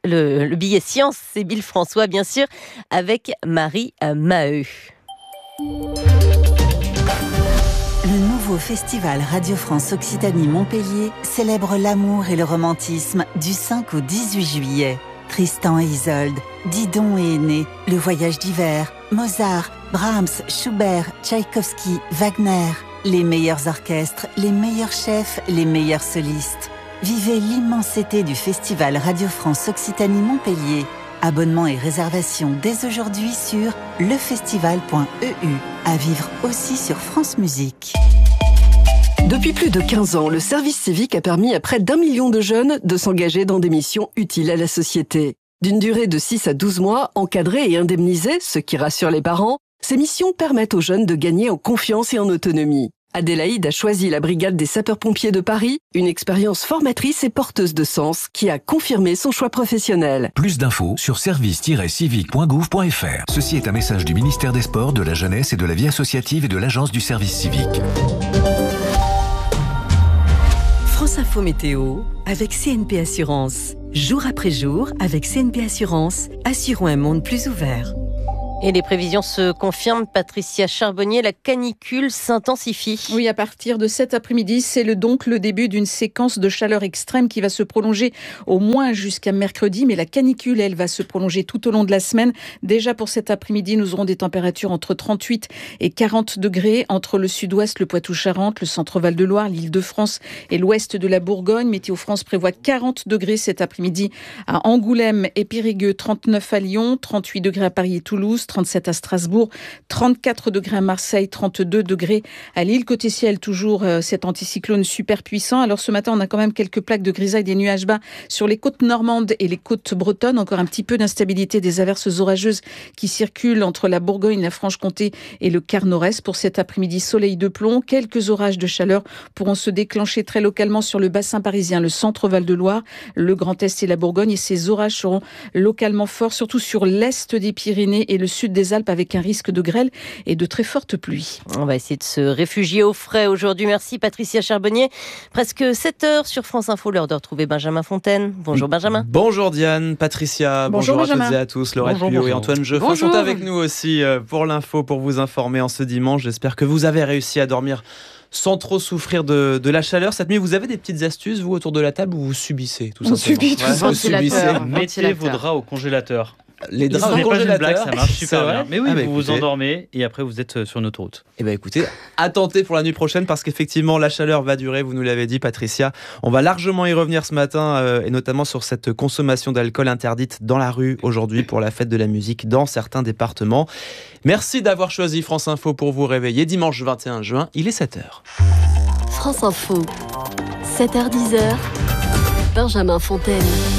Speaker 1: le billet science, c'est Bill François, bien sûr, avec Marie Maheu.
Speaker 13: Le nouveau festival Radio France Occitanie Montpellier célèbre l'amour et le romantisme du 5 au 18 juillet. Tristan et Isolde, Didon et Aîné, Le Voyage d'hiver, Mozart, Brahms, Schubert, Tchaïkovski, Wagner. Les meilleurs orchestres, les meilleurs chefs, les meilleurs solistes. Vivez l'immensité du festival Radio France Occitanie Montpellier. Abonnements et réservations dès aujourd'hui sur lefestival.eu. À vivre aussi sur France Musique.
Speaker 14: Depuis plus de 15 ans, le service civique a permis à près d'1 million de jeunes de s'engager dans des missions utiles à la société. D'une durée de 6 à 12 mois, encadrées et indemnisées, ce qui rassure les parents, ces missions permettent aux jeunes de gagner en confiance et en autonomie. Adélaïde a choisi la brigade des sapeurs-pompiers de Paris, une expérience formatrice et porteuse de sens qui a confirmé son choix professionnel.
Speaker 15: Plus d'infos sur service-civique.gouv.fr. Ceci est un message du ministère des Sports, de la Jeunesse et de la Vie associative et de l'Agence du service civique.
Speaker 16: France Info Météo avec CNP Assurance. Jour après jour, avec CNP Assurance, assurons un monde plus ouvert.
Speaker 1: Et les prévisions se confirment, Patricia Charbonnier, la canicule s'intensifie.
Speaker 17: Oui, à partir de cet après-midi, c'est donc le début d'une séquence de chaleur extrême qui va se prolonger au moins jusqu'à mercredi. Mais la canicule, elle, va se prolonger tout au long de la semaine. Déjà pour cet après-midi, nous aurons des températures entre 38 et 40 degrés entre le sud-ouest, le Poitou-Charentes, le centre-Val de Loire, l'Île-de-France et l'ouest de la Bourgogne. Météo France prévoit 40 degrés cet après-midi à Angoulême et Périgueux, 39 à Lyon, 38 degrés à Paris et Toulouse, 37 à Strasbourg, 34 degrés à Marseille, 32 degrés à Lille. Côté ciel, toujours cet anticyclone super puissant. Alors ce matin, on a quand même quelques plaques de grisaille, des nuages bas sur les côtes normandes et les côtes bretonnes. Encore un petit peu d'instabilité, des averses orageuses qui circulent entre la Bourgogne, la Franche-Comté et le quart nord-est. Pour cet après-midi, soleil de plomb. Quelques orages de chaleur pourront se déclencher très localement sur le bassin parisien, le centre Val de Loire, le Grand Est et la Bourgogne. Et ces orages seront localement forts, surtout sur l'est des Pyrénées et le sud des Alpes, avec un risque de grêle et de très fortes pluies.
Speaker 1: On va essayer de se réfugier au frais aujourd'hui. Merci Patricia Charbonnier. Presque 7h sur France Info, l'heure de retrouver Benjamin Fontaine. Bonjour Benjamin.
Speaker 18: Bonjour Diane, Patricia, bonjour à toutes et à tous. Laurette Puyo et Antoine Geoffroy sont avec nous aussi pour l'info, pour vous informer en ce dimanche. J'espère que vous avez réussi à dormir sans trop souffrir de la chaleur. Cette nuit, vous avez des petites astuces, vous, autour de la table, ou vous subissez tout simplement?
Speaker 17: Subit tout ça.
Speaker 18: Vous subissez.
Speaker 2: Mettez vos draps au congélateur.
Speaker 18: Les draps au congélateur,
Speaker 2: blague, ça marche super bien. Mais oui, vous
Speaker 18: écoutez,
Speaker 2: vous endormez et après vous êtes sur une autoroute.
Speaker 18: Eh bien écoutez, à tenter pour la nuit prochaine parce qu'effectivement la chaleur va durer, vous nous l'avez dit Patricia. On va largement y revenir ce matin et notamment sur cette consommation d'alcool interdite dans la rue aujourd'hui pour la fête de la musique dans certains départements. Merci d'avoir choisi France Info pour vous réveiller. Dimanche 21 juin, il est 7h.
Speaker 19: France Info, 7h-10h, Benjamin Fontaine.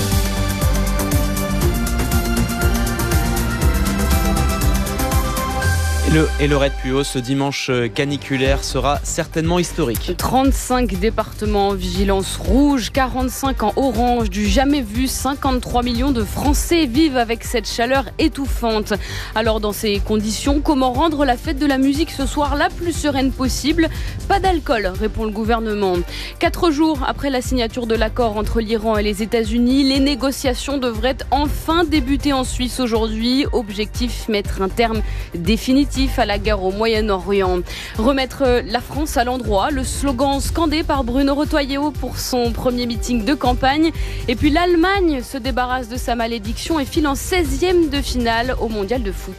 Speaker 18: Et Laurette Puyo, ce dimanche caniculaire sera certainement historique.
Speaker 20: 35 départements en vigilance rouge, 45 en orange, du jamais vu. 53 millions de Français vivent avec cette chaleur étouffante. Alors dans ces conditions, comment rendre la fête de la musique ce soir la plus sereine possible? Pas d'alcool, répond le gouvernement. 4 jours après la signature de l'accord entre l'Iran et les États-Unis, les négociations devraient enfin débuter en Suisse aujourd'hui. Objectif, mettre un terme définitif à la guerre au Moyen-Orient. Remettre la France à l'endroit, le slogan scandé par Bruno Retailleau pour son premier meeting de campagne. Et puis l'Allemagne se débarrasse de sa malédiction et file en 16e de finale au Mondial de foot.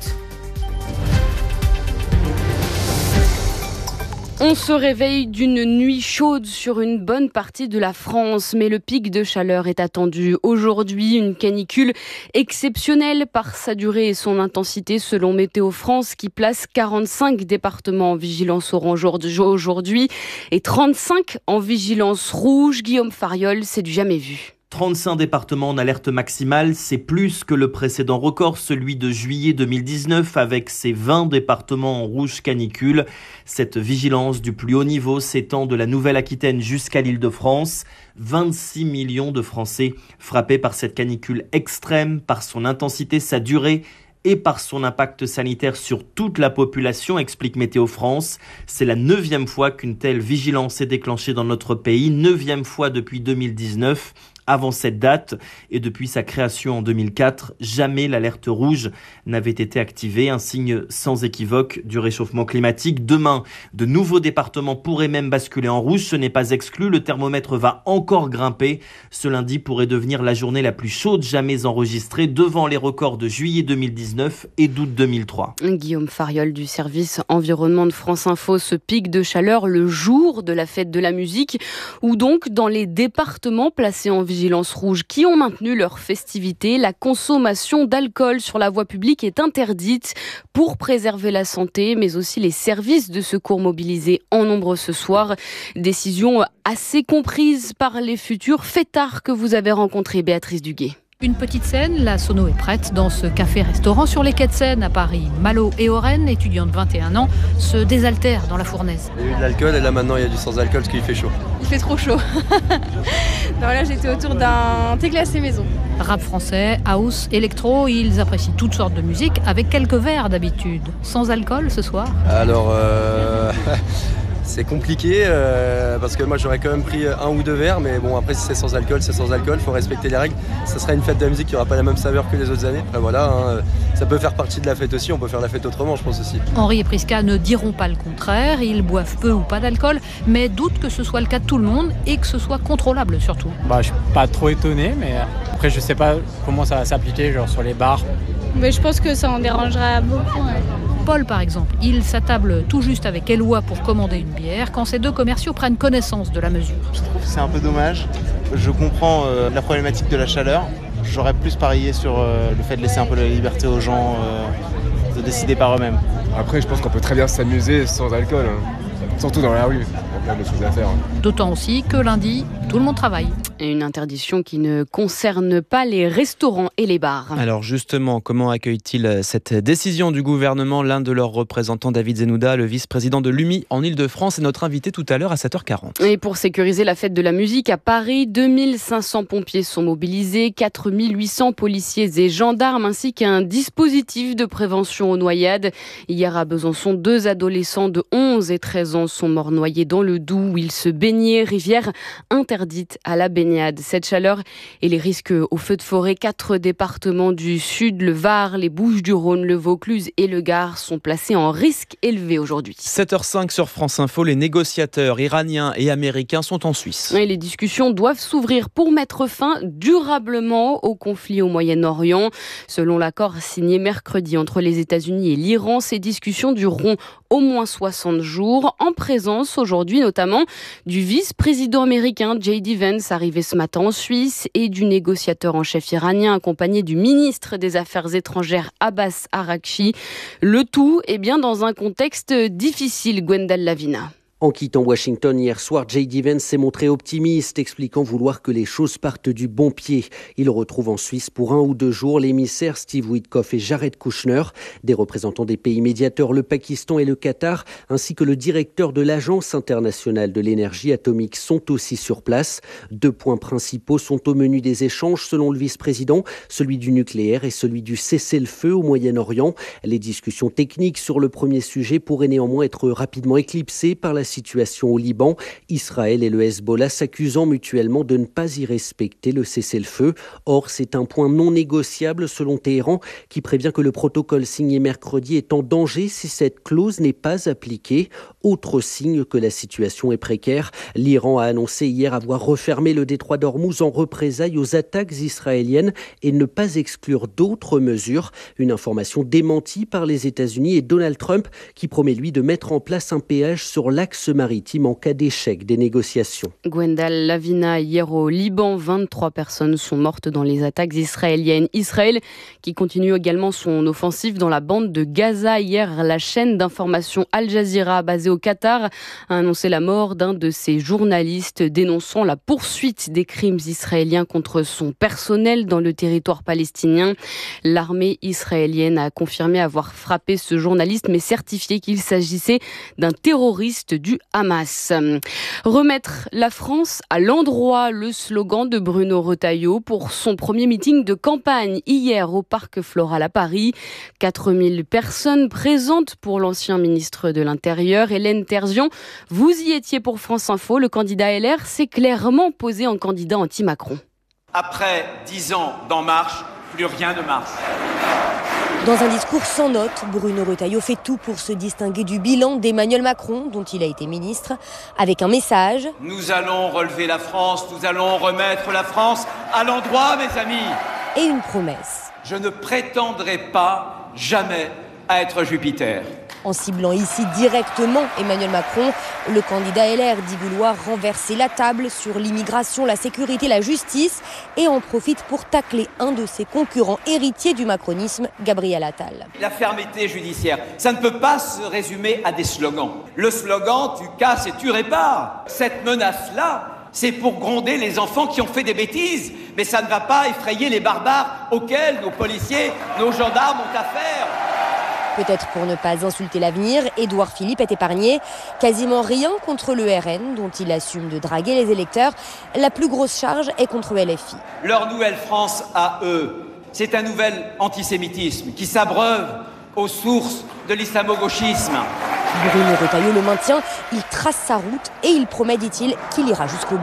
Speaker 20: On se réveille d'une nuit chaude sur une bonne partie de la France, mais le pic de chaleur est attendu aujourd'hui. Une canicule exceptionnelle par sa durée et son intensité selon Météo France qui place 45 départements en vigilance orange aujourd'hui et 35 en vigilance rouge. Guillaume Fariol, c'est du jamais vu.
Speaker 21: 35 départements en alerte maximale, c'est plus que le précédent record, celui de juillet 2019 avec ses 20 départements en rouge canicule. Cette vigilance du plus haut niveau s'étend de la Nouvelle-Aquitaine jusqu'à l'Île-de-France. 26 millions de Français frappés par cette canicule extrême, par son intensité, sa durée et par son impact sanitaire sur toute la population, explique Météo France. C'est la 9e fois qu'une telle vigilance est déclenchée dans notre pays, 9e fois depuis 2019. Avant cette date et depuis sa création en 2004, jamais l'alerte rouge n'avait été activée, un signe sans équivoque du réchauffement climatique. Demain, de nouveaux départements pourraient même basculer en rouge, ce n'est pas exclu, le thermomètre va encore grimper. Ce lundi pourrait devenir la journée la plus chaude jamais enregistrée, devant les records de juillet 2019 et d'août 2003.
Speaker 20: Guillaume Fariol du service environnement de France Info, ce pic de chaleur le jour de la fête de la musique, ou donc dans les départements placés en vigilance vigilance rouge qui ont maintenu leur festivité. La consommation d'alcool sur la voie publique est interdite pour préserver la santé, mais aussi les services de secours mobilisés en nombre ce soir. Décision assez comprise par les futurs fêtards que vous avez rencontrés, Béatrice Duguay.
Speaker 4: Une petite scène, la sono est prête dans ce café-restaurant sur les quais de Seine à Paris. Malo et Oren, étudiants de 21 ans, se désaltèrent dans la fournaise.
Speaker 22: Il y a eu de l'alcool et là maintenant il y a du sans-alcool parce qu'il fait chaud.
Speaker 23: Il fait trop chaud. Là j'étais autour d'un thé glacé maison.
Speaker 4: Rap français, house, électro, ils apprécient toutes sortes de musique avec quelques verres d'habitude. Sans alcool ce soir ?
Speaker 22: Alors c'est compliqué parce que moi j'aurais quand même pris 1 ou 2 verres, mais bon après si c'est sans alcool, faut respecter les règles. Ça sera une fête de la musique qui n'aura pas la même saveur que les autres années. Après voilà, ça peut faire partie de la fête aussi, on peut faire la fête autrement je pense aussi.
Speaker 4: Henri et Prisca ne diront pas le contraire, ils boivent peu ou pas d'alcool, mais doutent que ce soit le cas de tout le monde et que ce soit contrôlable surtout.
Speaker 24: Je suis pas trop étonné, mais après je sais pas comment ça va s'appliquer genre sur les bars.
Speaker 23: Mais je pense que ça en dérangera beaucoup. Ouais.
Speaker 4: Paul, par exemple, il s'attable tout juste avec Eloi pour commander une bière quand ces deux commerciaux prennent connaissance de la mesure.
Speaker 25: Je trouve que c'est un peu dommage. Je comprends la problématique de la chaleur. J'aurais plus parié sur le fait de laisser un peu la liberté aux gens de décider par eux-mêmes.
Speaker 26: Après, je pense qu'on peut très bien s'amuser sans alcool, surtout dans la rue. Il y a plein de choses à faire.
Speaker 4: D'autant aussi que lundi, tout le monde travaille.
Speaker 20: Et une interdiction qui ne concerne pas les restaurants et les bars.
Speaker 18: Alors justement, comment accueille-t-il cette décision du gouvernement ? L'un de leurs représentants, David Zenouda, le vice-président de l'UMI en Ile-de-France, est notre invité tout à l'heure à 7h40.
Speaker 20: Et pour sécuriser la fête de la musique à Paris, 2500 pompiers sont mobilisés, 4800 policiers et gendarmes, ainsi qu'un dispositif de prévention aux noyades. Hier à Besançon, 2 adolescents de 11 et 13 ans sont morts noyés dans le Doubs où ils se baignaient, rivière interdite à la baignade. Cette chaleur et les risques aux feux de forêt, 4 départements du sud, le Var, les Bouches-du-Rhône, le Vaucluse et le Gard sont placés en risque élevé aujourd'hui.
Speaker 18: 7h05 sur France Info, les négociateurs iraniens et américains sont en Suisse.
Speaker 20: Et les discussions doivent s'ouvrir pour mettre fin durablement au conflit au Moyen-Orient. Selon l'accord signé mercredi entre les États-Unis et l'Iran, ces discussions dureront au moins 60 jours, en présence aujourd'hui notamment du vice-président américain J.D. Vance, arrivé ce matin en Suisse, et du négociateur en chef iranien accompagné du ministre des Affaires étrangères Abbas Araghchi. Le tout est bien dans un contexte difficile, Gwendal Lavina.
Speaker 27: En quittant Washington hier soir, J.D. Vance s'est montré optimiste, expliquant vouloir que les choses partent du bon pied. Il retrouve en Suisse pour 1 ou 2 jours l'émissaire Steve Witkoff et Jared Kushner, des représentants des pays médiateurs, le Pakistan et le Qatar, ainsi que le directeur de l'Agence internationale de l'énergie atomique sont aussi sur place. 2 points principaux sont au menu des échanges selon le vice-président, celui du nucléaire et celui du cessez-le-feu au Moyen-Orient. Les discussions techniques sur le premier sujet pourraient néanmoins être rapidement éclipsées par la situation au Liban, Israël et le Hezbollah s'accusant mutuellement de ne pas y respecter le cessez-le-feu. Or, c'est un point non négociable selon Téhéran qui prévient que le protocole signé mercredi est en danger si cette clause n'est pas appliquée. Autre signe que la situation est précaire, l'Iran a annoncé hier avoir refermé le détroit d'Ormuz en représailles aux attaques israéliennes et ne pas exclure d'autres mesures. Une information démentie par les États-Unis et Donald Trump qui promet lui de mettre en place un péage sur l'axe maritime en cas d'échec des négociations.
Speaker 20: Gwendal Lavina, hier au Liban, 23 personnes sont mortes dans les attaques israéliennes. Israël qui continue également son offensive dans la bande de Gaza. Hier, la chaîne d'information Al Jazeera, basée au Qatar, a annoncé la mort d'un de ses journalistes, dénonçant la poursuite des crimes israéliens contre son personnel dans le territoire palestinien. L'armée israélienne a confirmé avoir frappé ce journaliste, mais certifié qu'il s'agissait d'un terroriste du Hamas. Remettre la France à l'endroit, le slogan de Bruno Retailleau pour son premier meeting de campagne hier au Parc Floral à Paris. 4000 personnes présentes pour l'ancien ministre de l'Intérieur, Hélène Terzian. Vous y étiez pour France Info. Le candidat LR s'est clairement posé en candidat anti-Macron.
Speaker 28: Après 10 ans d'En Marche, plus rien ne marche.
Speaker 29: Dans un discours sans note, Bruno Retailleau fait tout pour se distinguer du bilan d'Emmanuel Macron, dont il a été ministre, avec un message.
Speaker 28: Nous allons relever la France, nous allons remettre la France à l'endroit, mes amis.
Speaker 29: Et une promesse.
Speaker 28: Je ne prétendrai pas jamais à être Jupiter.
Speaker 29: En ciblant ici directement Emmanuel Macron, le candidat LR dit vouloir renverser la table sur l'immigration, la sécurité, la justice et en profite pour tacler un de ses concurrents héritiers du macronisme, Gabriel Attal.
Speaker 28: La fermeté judiciaire, ça ne peut pas se résumer à des slogans. Le slogan « tu casses et tu répares ». Cette menace-là, c'est pour gronder les enfants qui ont fait des bêtises, mais ça ne va pas effrayer les barbares auxquels nos policiers, nos gendarmes ont affaire.
Speaker 29: Peut-être pour ne pas insulter l'avenir, Édouard Philippe est épargné. Quasiment rien contre le RN, dont il assume de draguer les électeurs. La plus grosse charge est contre LFI.
Speaker 28: Leur nouvelle France à eux, c'est un nouvel antisémitisme qui s'abreuve aux sources de l'islamo-gauchisme.
Speaker 29: Bruno Retailleau le maintient, il trace sa route et il promet, dit-il, qu'il ira jusqu'au bout.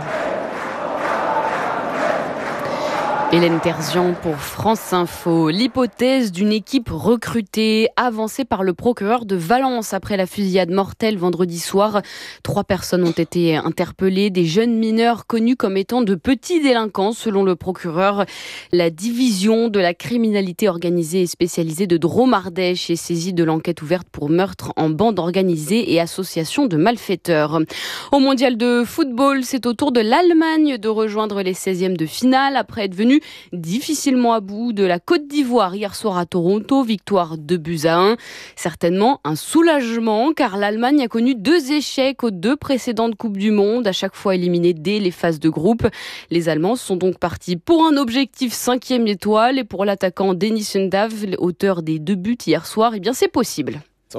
Speaker 20: Hélène Terzian pour France Info. L'hypothèse d'une équipe recrutée, avancée par le procureur de Valence après la fusillade mortelle vendredi soir. 3 personnes ont été interpellées, des jeunes mineurs connus comme étant de petits délinquants selon le procureur. La division de la criminalité organisée et spécialisée de Dromardèche est saisie de l'enquête ouverte pour meurtre en bande organisée et association de malfaiteurs. Au mondial de football, c'est au tour de l'Allemagne de rejoindre les 16e de finale après être venue difficilement à bout de la Côte d'Ivoire hier soir à Toronto, victoire 2-1. Certainement un soulagement car l'Allemagne a connu 2 échecs aux 2 précédentes Coupes du Monde, à chaque fois éliminée dès les phases de groupe. Les Allemands sont donc partis pour un objectif 5e étoile et pour l'attaquant Denis Undav, auteur des 2 buts hier soir, eh bien c'est possible.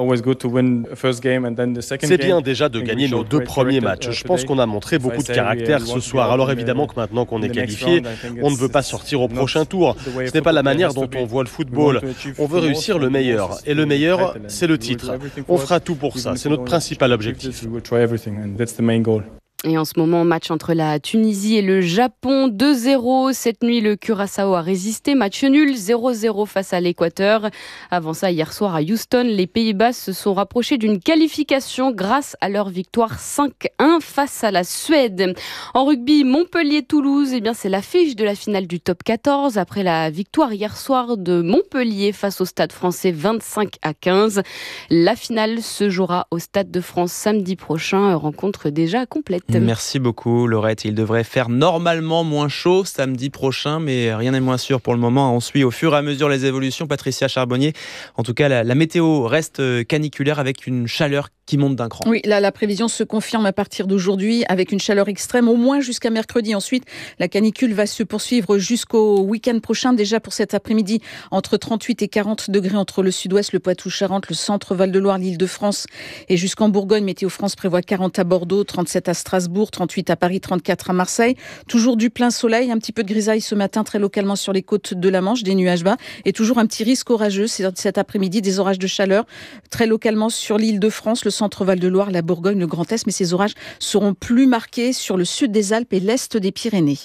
Speaker 3: C'est bien déjà de gagner nos 2 premiers matchs. Je pense qu'on a montré beaucoup de caractère ce soir. Alors évidemment que maintenant qu'on est qualifié, on ne veut pas sortir au prochain tour. Ce n'est pas la manière dont on voit le football. On veut réussir le meilleur. Et le meilleur, c'est le titre. On fera tout pour ça. C'est notre principal objectif.
Speaker 20: Et en ce moment, match entre la Tunisie et le Japon, 2-0. Cette nuit, le Curaçao a résisté. Match nul, 0-0 face à l'Équateur. Avant ça, hier soir à Houston, les Pays-Bas se sont rapprochés d'une qualification grâce à leur victoire 5-1 face à la Suède. En rugby, Montpellier-Toulouse, eh bien, c'est l'affiche de la finale du top 14 après la victoire hier soir de Montpellier face au Stade français 25-15. La finale se jouera au Stade de France samedi prochain. Rencontre déjà complète.
Speaker 18: Merci beaucoup Laurette. Il devrait faire normalement moins chaud samedi prochain, mais rien n'est moins sûr pour le moment. On suit au fur et à mesure les évolutions. Patricia Charbonnier, en tout cas la météo reste caniculaire avec une chaleur qui monte d'un cran.
Speaker 17: Oui, là la prévision se confirme à partir d'aujourd'hui avec une chaleur extrême au moins jusqu'à mercredi. Ensuite, la canicule va se poursuivre jusqu'au week-end prochain. Déjà pour cet après-midi, entre 38 et 40 degrés entre le sud-ouest, le Poitou-Charentes, le centre Val-de-Loire, l'Île-de-France et jusqu'en Bourgogne. Météo France prévoit 40 à Bordeaux, 37 à Strasbourg, 38 à Paris, 34 à Marseille. Toujours du plein soleil, un petit peu de grisaille ce matin très localement sur les côtes de la Manche, des nuages bas et toujours un petit risque orageux cet après-midi, des orages de chaleur très localement sur l'Île-de-France, le centre Val-de-Loire, la Bourgogne, le Grand Est, mais ces orages seront plus marqués sur le sud des Alpes et l'est des Pyrénées.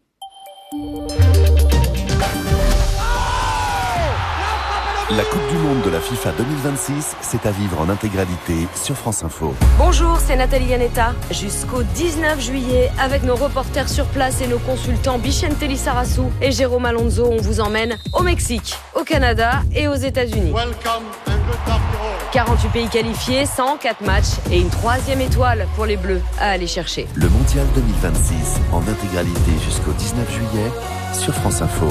Speaker 5: La Coupe du Monde de la FIFA 2026, c'est à vivre en intégralité sur France Info.
Speaker 6: Bonjour, c'est Nathalie Yanetta. Jusqu'au 19 juillet, avec nos reporters sur place et nos consultants Bichente Lissarassou et Jérôme Alonso, on vous emmène au Mexique, au Canada et aux États-Unis. 48 pays qualifiés, 104 matchs et une 3e étoile pour les Bleus à aller chercher.
Speaker 5: Le Mondial 2026 en intégralité jusqu'au 19 juillet sur France Info.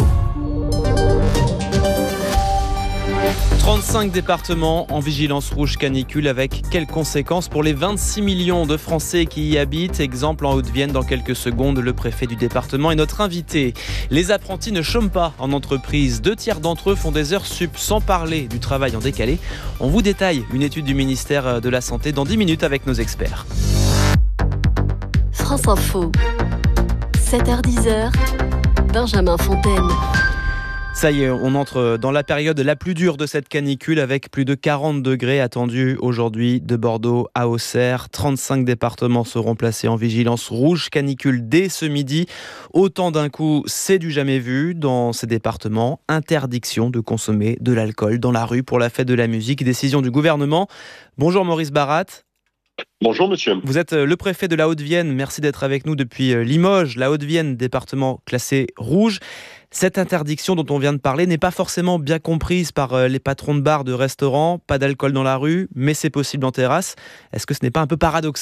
Speaker 18: 35 départements en vigilance rouge canicule avec quelles conséquences pour les 26 millions de Français qui y habitent. Exemple en Haute-Vienne dans quelques secondes, le préfet du département est notre invité. Les apprentis ne chôment pas en entreprise. 2/3 d'entre eux font des heures sup sans parler du travail en décalé. On vous détaille une étude du ministère de la Santé dans 10 minutes avec nos experts.
Speaker 7: France Info, 7h-10h, Benjamin Fontaine.
Speaker 18: Ça y est, on entre dans la période la plus dure de cette canicule avec plus de 40 degrés attendus aujourd'hui de Bordeaux à Auxerre. 35 départements seront placés en vigilance rouge canicule dès ce midi. Autant d'un coup, c'est du jamais vu dans ces départements. Interdiction de consommer de l'alcool dans la rue pour la fête de la musique. Décision du gouvernement. Bonjour Maurice Barat.
Speaker 8: Bonjour monsieur.
Speaker 18: Vous êtes le préfet de la Haute-Vienne, merci d'être avec nous depuis Limoges, la Haute-Vienne, département classé rouge. Cette interdiction dont on vient de parler n'est pas forcément bien comprise par les patrons de bars, de restaurants, pas d'alcool dans la rue, mais c'est possible en terrasse. Est-ce que ce n'est pas un peu paradoxal ?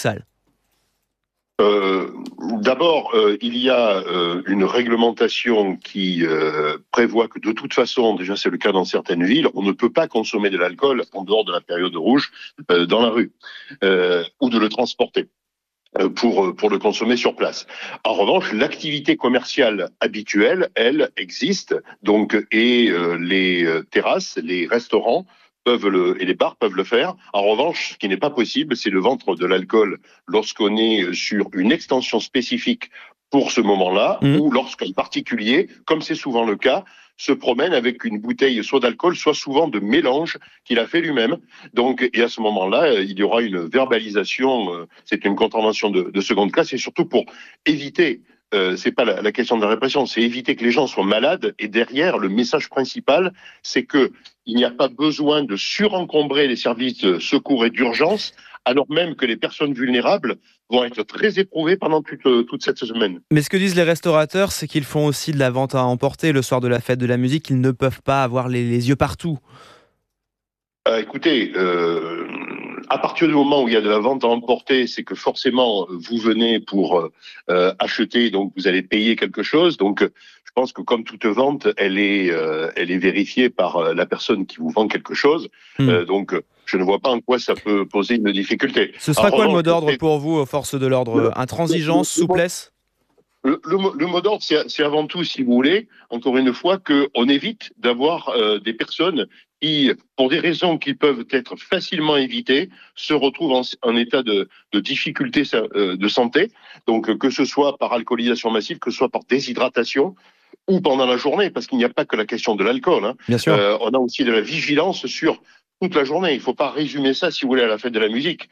Speaker 8: D'abord, il y a une réglementation qui prévoit que de toute façon, déjà c'est le cas dans certaines villes, on ne peut pas consommer de l'alcool en dehors de la période rouge dans la rue ou de le transporter pour le consommer sur place. En revanche, l'activité commerciale habituelle, elle, existe, donc, et les terrasses, les restaurants et les bars peuvent le faire. En revanche, ce qui n'est pas possible, c'est de vendre de l'alcool lorsqu'on est sur une extension spécifique pour ce moment-là, ou lorsqu'un particulier, comme c'est souvent le cas, se promène avec une bouteille soit d'alcool, soit souvent de mélange qu'il a fait lui-même. Donc, et à ce moment-là, il y aura une verbalisation, c'est une contravention de seconde classe, et surtout pour éviter, c'est pas la question de la répression, c'est éviter que les gens soient malades. Et derrière, le message principal, c'est que il n'y a pas besoin de surencombrer les services de secours et d'urgence, alors même que les personnes vulnérables vont être très éprouvées pendant toute cette semaine.
Speaker 18: Mais ce que disent les restaurateurs, c'est qu'ils font aussi de la vente à emporter le soir de la fête de la musique, qu'ils ne peuvent pas avoir les yeux partout.
Speaker 8: Écoutez, à partir du moment où il y a de la vente à emporter, c'est que forcément vous venez pour acheter, donc vous allez payer quelque chose. Donc je pense que comme toute vente, elle est vérifiée par la personne qui vous vend quelque chose. Donc je ne vois pas en quoi ça peut poser une difficulté.
Speaker 18: Ce sera quoi le mot d'ordre pour vous, aux forces de l'ordre ? Intransigeance, souplesse ?
Speaker 8: Le mot d'ordre, c'est avant tout, si vous voulez, encore une fois, qu'on évite d'avoir des personnes qui, pour des raisons qui peuvent être facilement évitées, se retrouvent en état de difficulté de santé. Donc, que ce soit par alcoolisation massive, que ce soit par déshydratation, ou pendant la journée, parce qu'il n'y a pas que la question de l'alcool. Hein.
Speaker 18: Bien sûr.
Speaker 8: On a aussi de la vigilance sur toute la journée. Il ne faut pas résumer ça, si vous voulez, à la fête de la musique.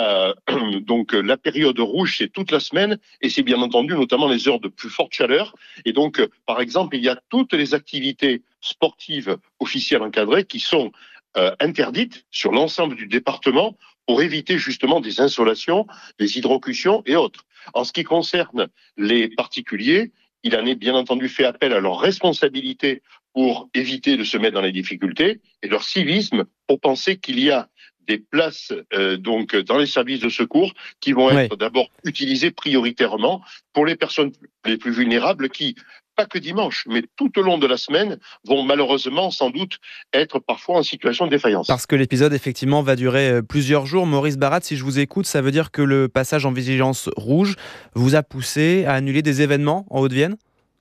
Speaker 8: Donc, la période rouge, c'est toute la semaine, et c'est bien entendu notamment les heures de plus forte chaleur. Et donc, par exemple, il y a toutes les activités sportives officielles encadrées qui sont interdites sur l'ensemble du département pour éviter justement des insolations, des hydrocutions et autres. En ce qui concerne les particuliers, il en est bien entendu fait appel à leur responsabilité pour éviter de se mettre dans les difficultés et leur civisme pour penser qu'il y a des places donc dans les services de secours qui vont être d'abord utilisées prioritairement pour les personnes les plus vulnérables qui, pas que dimanche, mais tout au long de la semaine, vont malheureusement sans doute être parfois en situation de défaillance.
Speaker 18: Parce que l'épisode effectivement va durer plusieurs jours. Maurice Barat, si je vous écoute, ça veut dire que le passage en vigilance rouge vous a poussé à annuler des événements en Haute-Vienne ?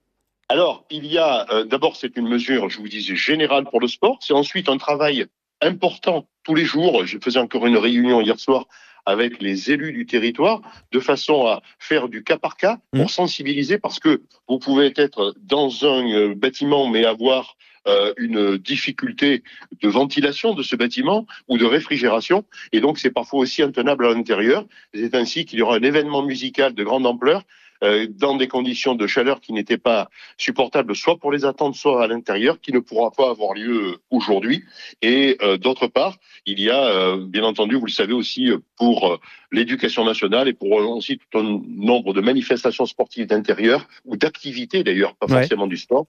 Speaker 8: Alors, il y a, d'abord, c'est une mesure, je vous disais, générale pour le sport. C'est ensuite un travail important tous les jours. Je faisais encore une réunion hier soir avec les élus du territoire, de façon à faire du cas par cas pour sensibiliser, parce que vous pouvez être dans un bâtiment, mais avoir une difficulté de ventilation de ce bâtiment ou de réfrigération, et donc c'est parfois aussi intenable à l'intérieur. C'est ainsi qu'il y aura un événement musical de grande ampleur dans des conditions de chaleur qui n'étaient pas supportables, soit pour les attentes, soit à l'intérieur, qui ne pourra pas avoir lieu aujourd'hui. Et d'autre part, il y a, bien entendu, vous le savez aussi, pour l'éducation nationale et pour aussi tout un nombre de manifestations sportives d'intérieur, ou d'activités d'ailleurs, pas forcément du sport,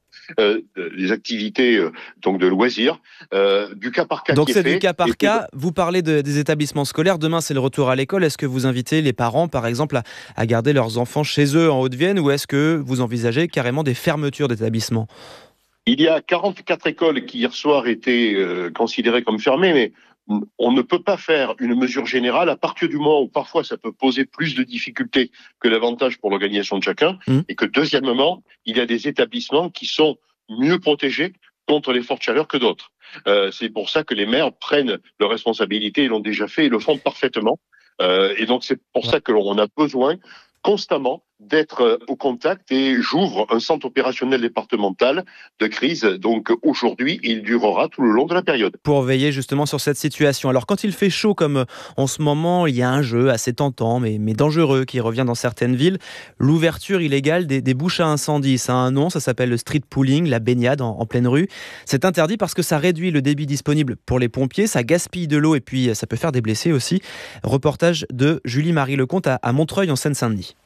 Speaker 8: des activités donc de loisirs, du cas par cas.
Speaker 18: Donc c'est du cas par cas. Vous parlez des établissements scolaires. Demain, c'est le retour à l'école. Est-ce que vous invitez les parents, par exemple, à garder leurs enfants chez eux en Haute-Vienne, ou est-ce que vous envisagez carrément des fermetures d'établissements ?
Speaker 8: Il y a 44 écoles qui hier soir étaient considérées comme fermées, mais on ne peut pas faire une mesure générale à partir du moment où parfois ça peut poser plus de difficultés que l'avantage pour l'organisation de chacun, et que deuxièmement, il y a des établissements qui sont mieux protégés contre les fortes chaleurs que d'autres. C'est pour ça que les maires prennent leurs responsabilités, ils l'ont déjà fait, ils le font parfaitement. Et donc c'est pour ça que l'on a besoin constamment d'être au contact et j'ouvre un centre opérationnel départemental de crise. Donc aujourd'hui, il durera tout le long de la période.
Speaker 18: Pour veiller justement sur cette situation. Alors quand il fait chaud comme en ce moment, il y a un jeu assez tentant mais dangereux qui revient dans certaines villes. L'ouverture illégale des bouches à incendie. Ça a un nom, ça s'appelle le street pooling, la baignade en pleine rue. C'est interdit parce que ça réduit le débit disponible pour les pompiers, ça gaspille de l'eau et puis ça peut faire des blessés aussi. Reportage de Julie-Marie Lecomte à Montreuil en Seine-Saint-Denis.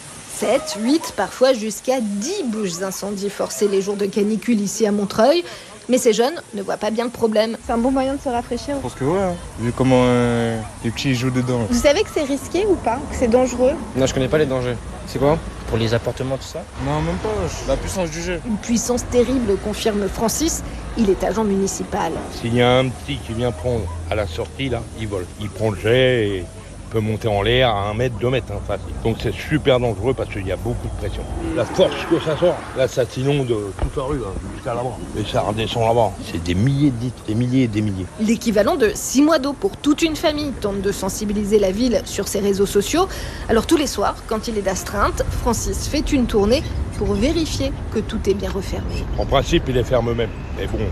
Speaker 1: 7, 8, parfois jusqu'à 10 bouches d'incendie forcées les jours de canicule ici à Montreuil. Mais ces jeunes ne voient pas bien le problème.
Speaker 23: C'est un bon moyen de se rafraîchir.
Speaker 9: Je pense que ouais, vu comment les petits jouent dedans.
Speaker 23: Vous savez que c'est risqué ou pas? Que c'est dangereux?
Speaker 9: Non, je connais pas les dangers. C'est quoi?
Speaker 10: Pour les appartements, tout ça?
Speaker 9: Non, même pas. La puissance du jeu.
Speaker 1: Une puissance terrible, confirme Francis. Il est agent municipal.
Speaker 11: S'il y a un petit qui vient prendre à la sortie, là, il vole. Il prend le jet et peut monter en l'air à 1 mètre, 2 mètres, facile. Donc c'est super dangereux parce qu'il y a beaucoup de pression. La force que ça sort, là ça t'inonde toute la rue, là, jusqu'à là-bas. Et ça redescend là-bas. C'est des milliers de litres, des milliers et des milliers.
Speaker 1: L'équivalent de 6 mois d'eau pour toute une famille tente de sensibiliser la ville sur ses réseaux sociaux. Alors tous les soirs, quand il est d'astreinte, Francis fait une tournée pour vérifier que tout est bien refermé.
Speaker 11: En principe, il est ferme même. Mais bon.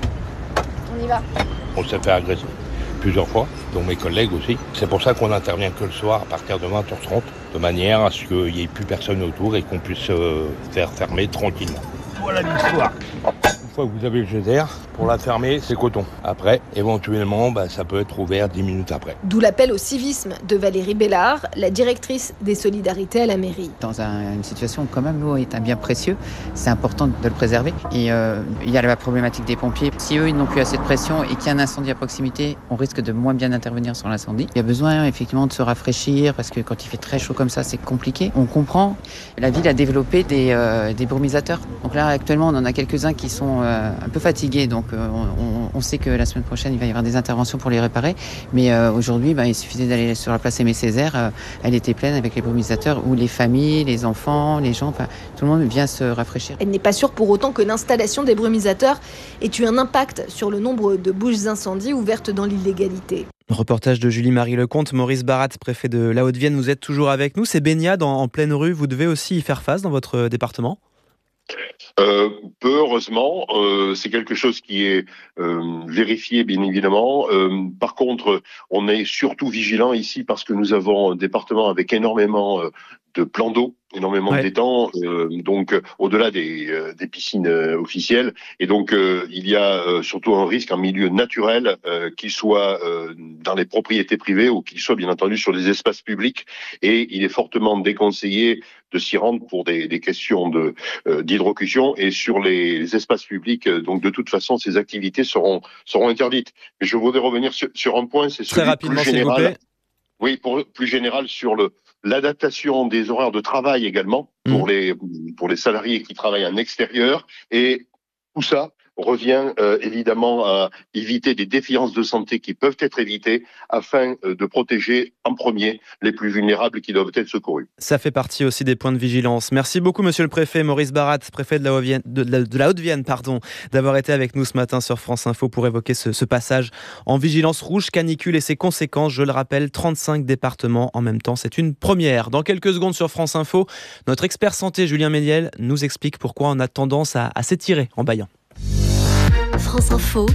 Speaker 1: On y va.
Speaker 11: On s'est fait agresser plusieurs fois, dont mes collègues aussi. C'est pour ça qu'on n'intervient que le soir à partir de 20h30, de manière à ce qu'il n'y ait plus personne autour et qu'on puisse faire fermer tranquillement. Voilà l'histoire. Une fois que vous avez le jet d'air, pour la fermer, c'est coton. Après, éventuellement, ça peut être ouvert 10 minutes après.
Speaker 1: D'où l'appel au civisme de Valérie Bellard, la directrice des solidarités à la mairie.
Speaker 12: Dans une situation où quand même l'eau est un bien précieux, c'est important de le préserver. Et il y a la problématique des pompiers. Si eux, ils n'ont plus assez de pression et qu'il y a un incendie à proximité, on risque de moins bien intervenir sur l'incendie. Il y a besoin effectivement de se rafraîchir parce que quand il fait très chaud comme ça, c'est compliqué. On comprend. La ville a développé des brumisateurs. Donc là, actuellement, on en a quelques-uns qui sont un peu fatigués. Donc on sait que la semaine prochaine, il va y avoir des interventions pour les réparer. Mais aujourd'hui, il suffisait d'aller sur la place Aimé Césaire. Elle était pleine avec les brumisateurs où les familles, les enfants, les gens, tout le monde vient se rafraîchir.
Speaker 1: Elle n'est pas sûre pour autant que l'installation des brumisateurs ait eu un impact sur le nombre de bouches d'incendie ouvertes dans l'illégalité.
Speaker 18: Reportage de Julie-Marie Lecomte. Maurice Barat, préfet de la Haute-Vienne, vous êtes toujours avec nous. Ces baignades en pleine rue, vous devez aussi y faire face dans votre département ?
Speaker 8: Peu heureusement, c'est quelque chose qui est vérifié bien évidemment. Par contre, on est surtout vigilant ici parce que nous avons un département avec énormément de plans d'eau, énormément d'étangs, donc au-delà des piscines officielles. Et donc il y a surtout un risque en milieu naturel, qu'il soit dans les propriétés privées ou qu'il soit bien entendu sur les espaces publics. Et il est fortement déconseillé de s'y rendre pour des questions d'hydrocution. Et sur les espaces publics, donc de toute façon, ces activités seront interdites. Mais je voudrais revenir sur un point, c'est celui plus général. Oui, plus général sur l'adaptation des horaires de travail également pour les salariés qui travaillent en extérieur. Et tout ça revient évidemment à éviter des défiances de santé qui peuvent être évitées afin de protéger en premier les plus vulnérables qui doivent être secourus.
Speaker 18: Ça fait partie aussi des points de vigilance. Merci beaucoup monsieur le préfet Maurice Barat, préfet de la Haute-Vienne, d'avoir été avec nous ce matin sur France Info pour évoquer ce passage en vigilance rouge canicule et ses conséquences. Je le rappelle, 35 départements en même temps, c'est une première. Dans quelques secondes sur France Info, notre expert santé Julien Méniel nous explique pourquoi on a tendance à s'étirer en bâillant.
Speaker 7: France Info,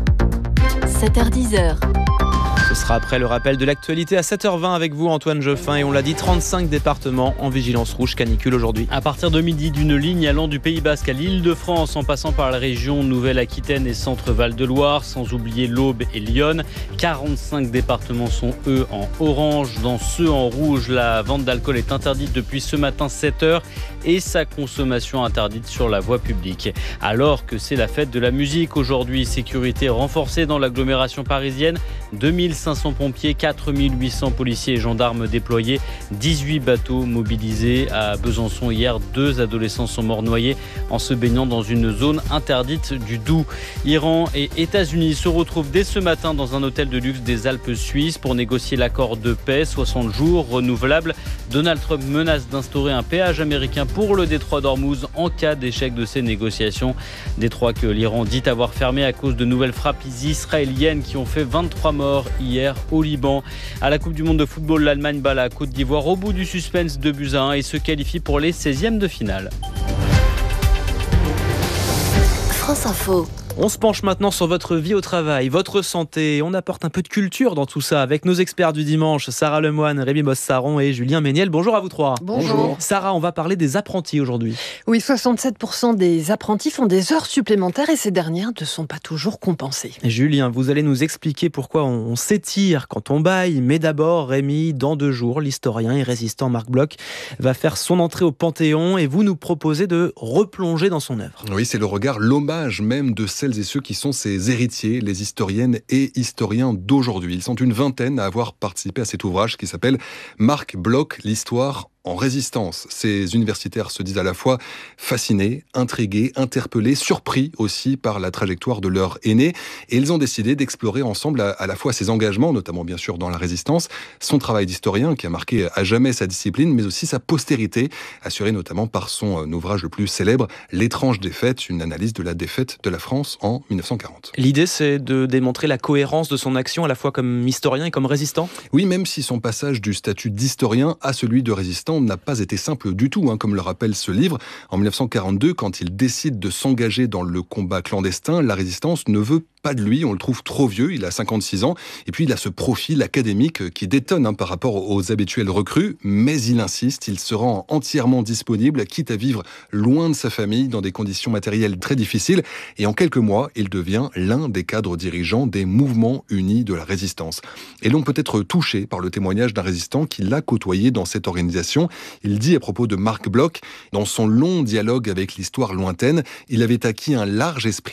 Speaker 7: 7h10.
Speaker 18: Ce sera après le rappel de l'actualité à 7h20 avec vous Antoine Geoffin et on l'a dit 35 départements en vigilance rouge canicule aujourd'hui.
Speaker 2: À partir de midi, d'une ligne allant du Pays Basque à l'Île-de-France en passant par la région Nouvelle-Aquitaine et Centre-Val de Loire, sans oublier l'Aube et Lyon. 45 départements sont eux en orange. Dans ceux en rouge, la vente d'alcool est interdite depuis ce matin 7h et sa consommation interdite sur la voie publique. Alors que c'est la fête de la musique aujourd'hui, sécurité renforcée dans l'agglomération parisienne, 2500 pompiers, 4800 policiers et gendarmes déployés, 18 bateaux mobilisés. À Besançon hier, 2 adolescents sont morts noyés en se baignant dans une zone interdite du Doubs. Iran et États-Unis se retrouvent dès ce matin dans un hôtel de luxe des Alpes suisses pour négocier l'accord de paix, 60 jours renouvelable. Donald Trump menace d'instaurer un péage américain pour le détroit d'Ormuz en cas d'échec de ces négociations. Détroit que l'Iran dit avoir fermé à cause de nouvelles frappes israéliennes qui ont fait 23 morts hier hier au Liban. À la Coupe du Monde de football, l'Allemagne bat la Côte d'Ivoire au bout du suspense 2-1 et se qualifie pour les 16e de finale.
Speaker 7: France Info.
Speaker 18: On se penche maintenant sur votre vie au travail, votre santé. On apporte un peu de culture dans tout ça avec nos experts du dimanche, Sarah Lemoine, Rémi Bossaron et Julien Méniel. Bonjour à vous trois.
Speaker 10: Bonjour.
Speaker 18: Sarah, on va parler des apprentis aujourd'hui.
Speaker 10: Oui, 67% des apprentis font des heures supplémentaires et ces dernières ne sont pas toujours compensées.
Speaker 18: Et Julien, vous allez nous expliquer pourquoi on s'étire quand on baille. Mais d'abord, Rémi, dans 2 jours, l'historien et résistant Marc Bloch va faire son entrée au Panthéon et vous nous proposez de replonger dans son œuvre.
Speaker 13: Oui, c'est le regard, l'hommage même de celles et ceux qui sont ses héritiers, les historiennes et historiens d'aujourd'hui. Ils sont une vingtaine à avoir participé à cet ouvrage qui s'appelle Marc Bloch, l'histoire en résistance. Ces universitaires se disent à la fois fascinés, intrigués, interpellés, surpris aussi par la trajectoire de leur aîné. Et ils ont décidé d'explorer ensemble à la fois ses engagements, notamment bien sûr dans la résistance, son travail d'historien qui a marqué à jamais sa discipline, mais aussi sa postérité, assurée notamment par son ouvrage le plus célèbre, L'étrange défaite, une analyse de la défaite de la France en 1940.
Speaker 18: L'idée, c'est de démontrer la cohérence de son action à la fois comme historien et comme résistant ?
Speaker 13: Oui, même si son passage du statut d'historien à celui de résistant n'a pas été simple du tout, comme le rappelle ce livre. En 1942, quand il décide de s'engager dans le combat clandestin, la résistance ne veut pas de lui, on le trouve trop vieux, il a 56 ans, et puis il a ce profil académique qui détonne par rapport aux habituels recrues, mais il insiste, il se rend entièrement disponible, quitte à vivre loin de sa famille, dans des conditions matérielles très difficiles, et en quelques mois, il devient l'un des cadres dirigeants des mouvements unis de la résistance. Et l'on peut être touché par le témoignage d'un résistant qui l'a côtoyé dans cette organisation. Il dit à propos de Marc Bloch, dans son long dialogue avec l'histoire lointaine, il avait acquis un large esprit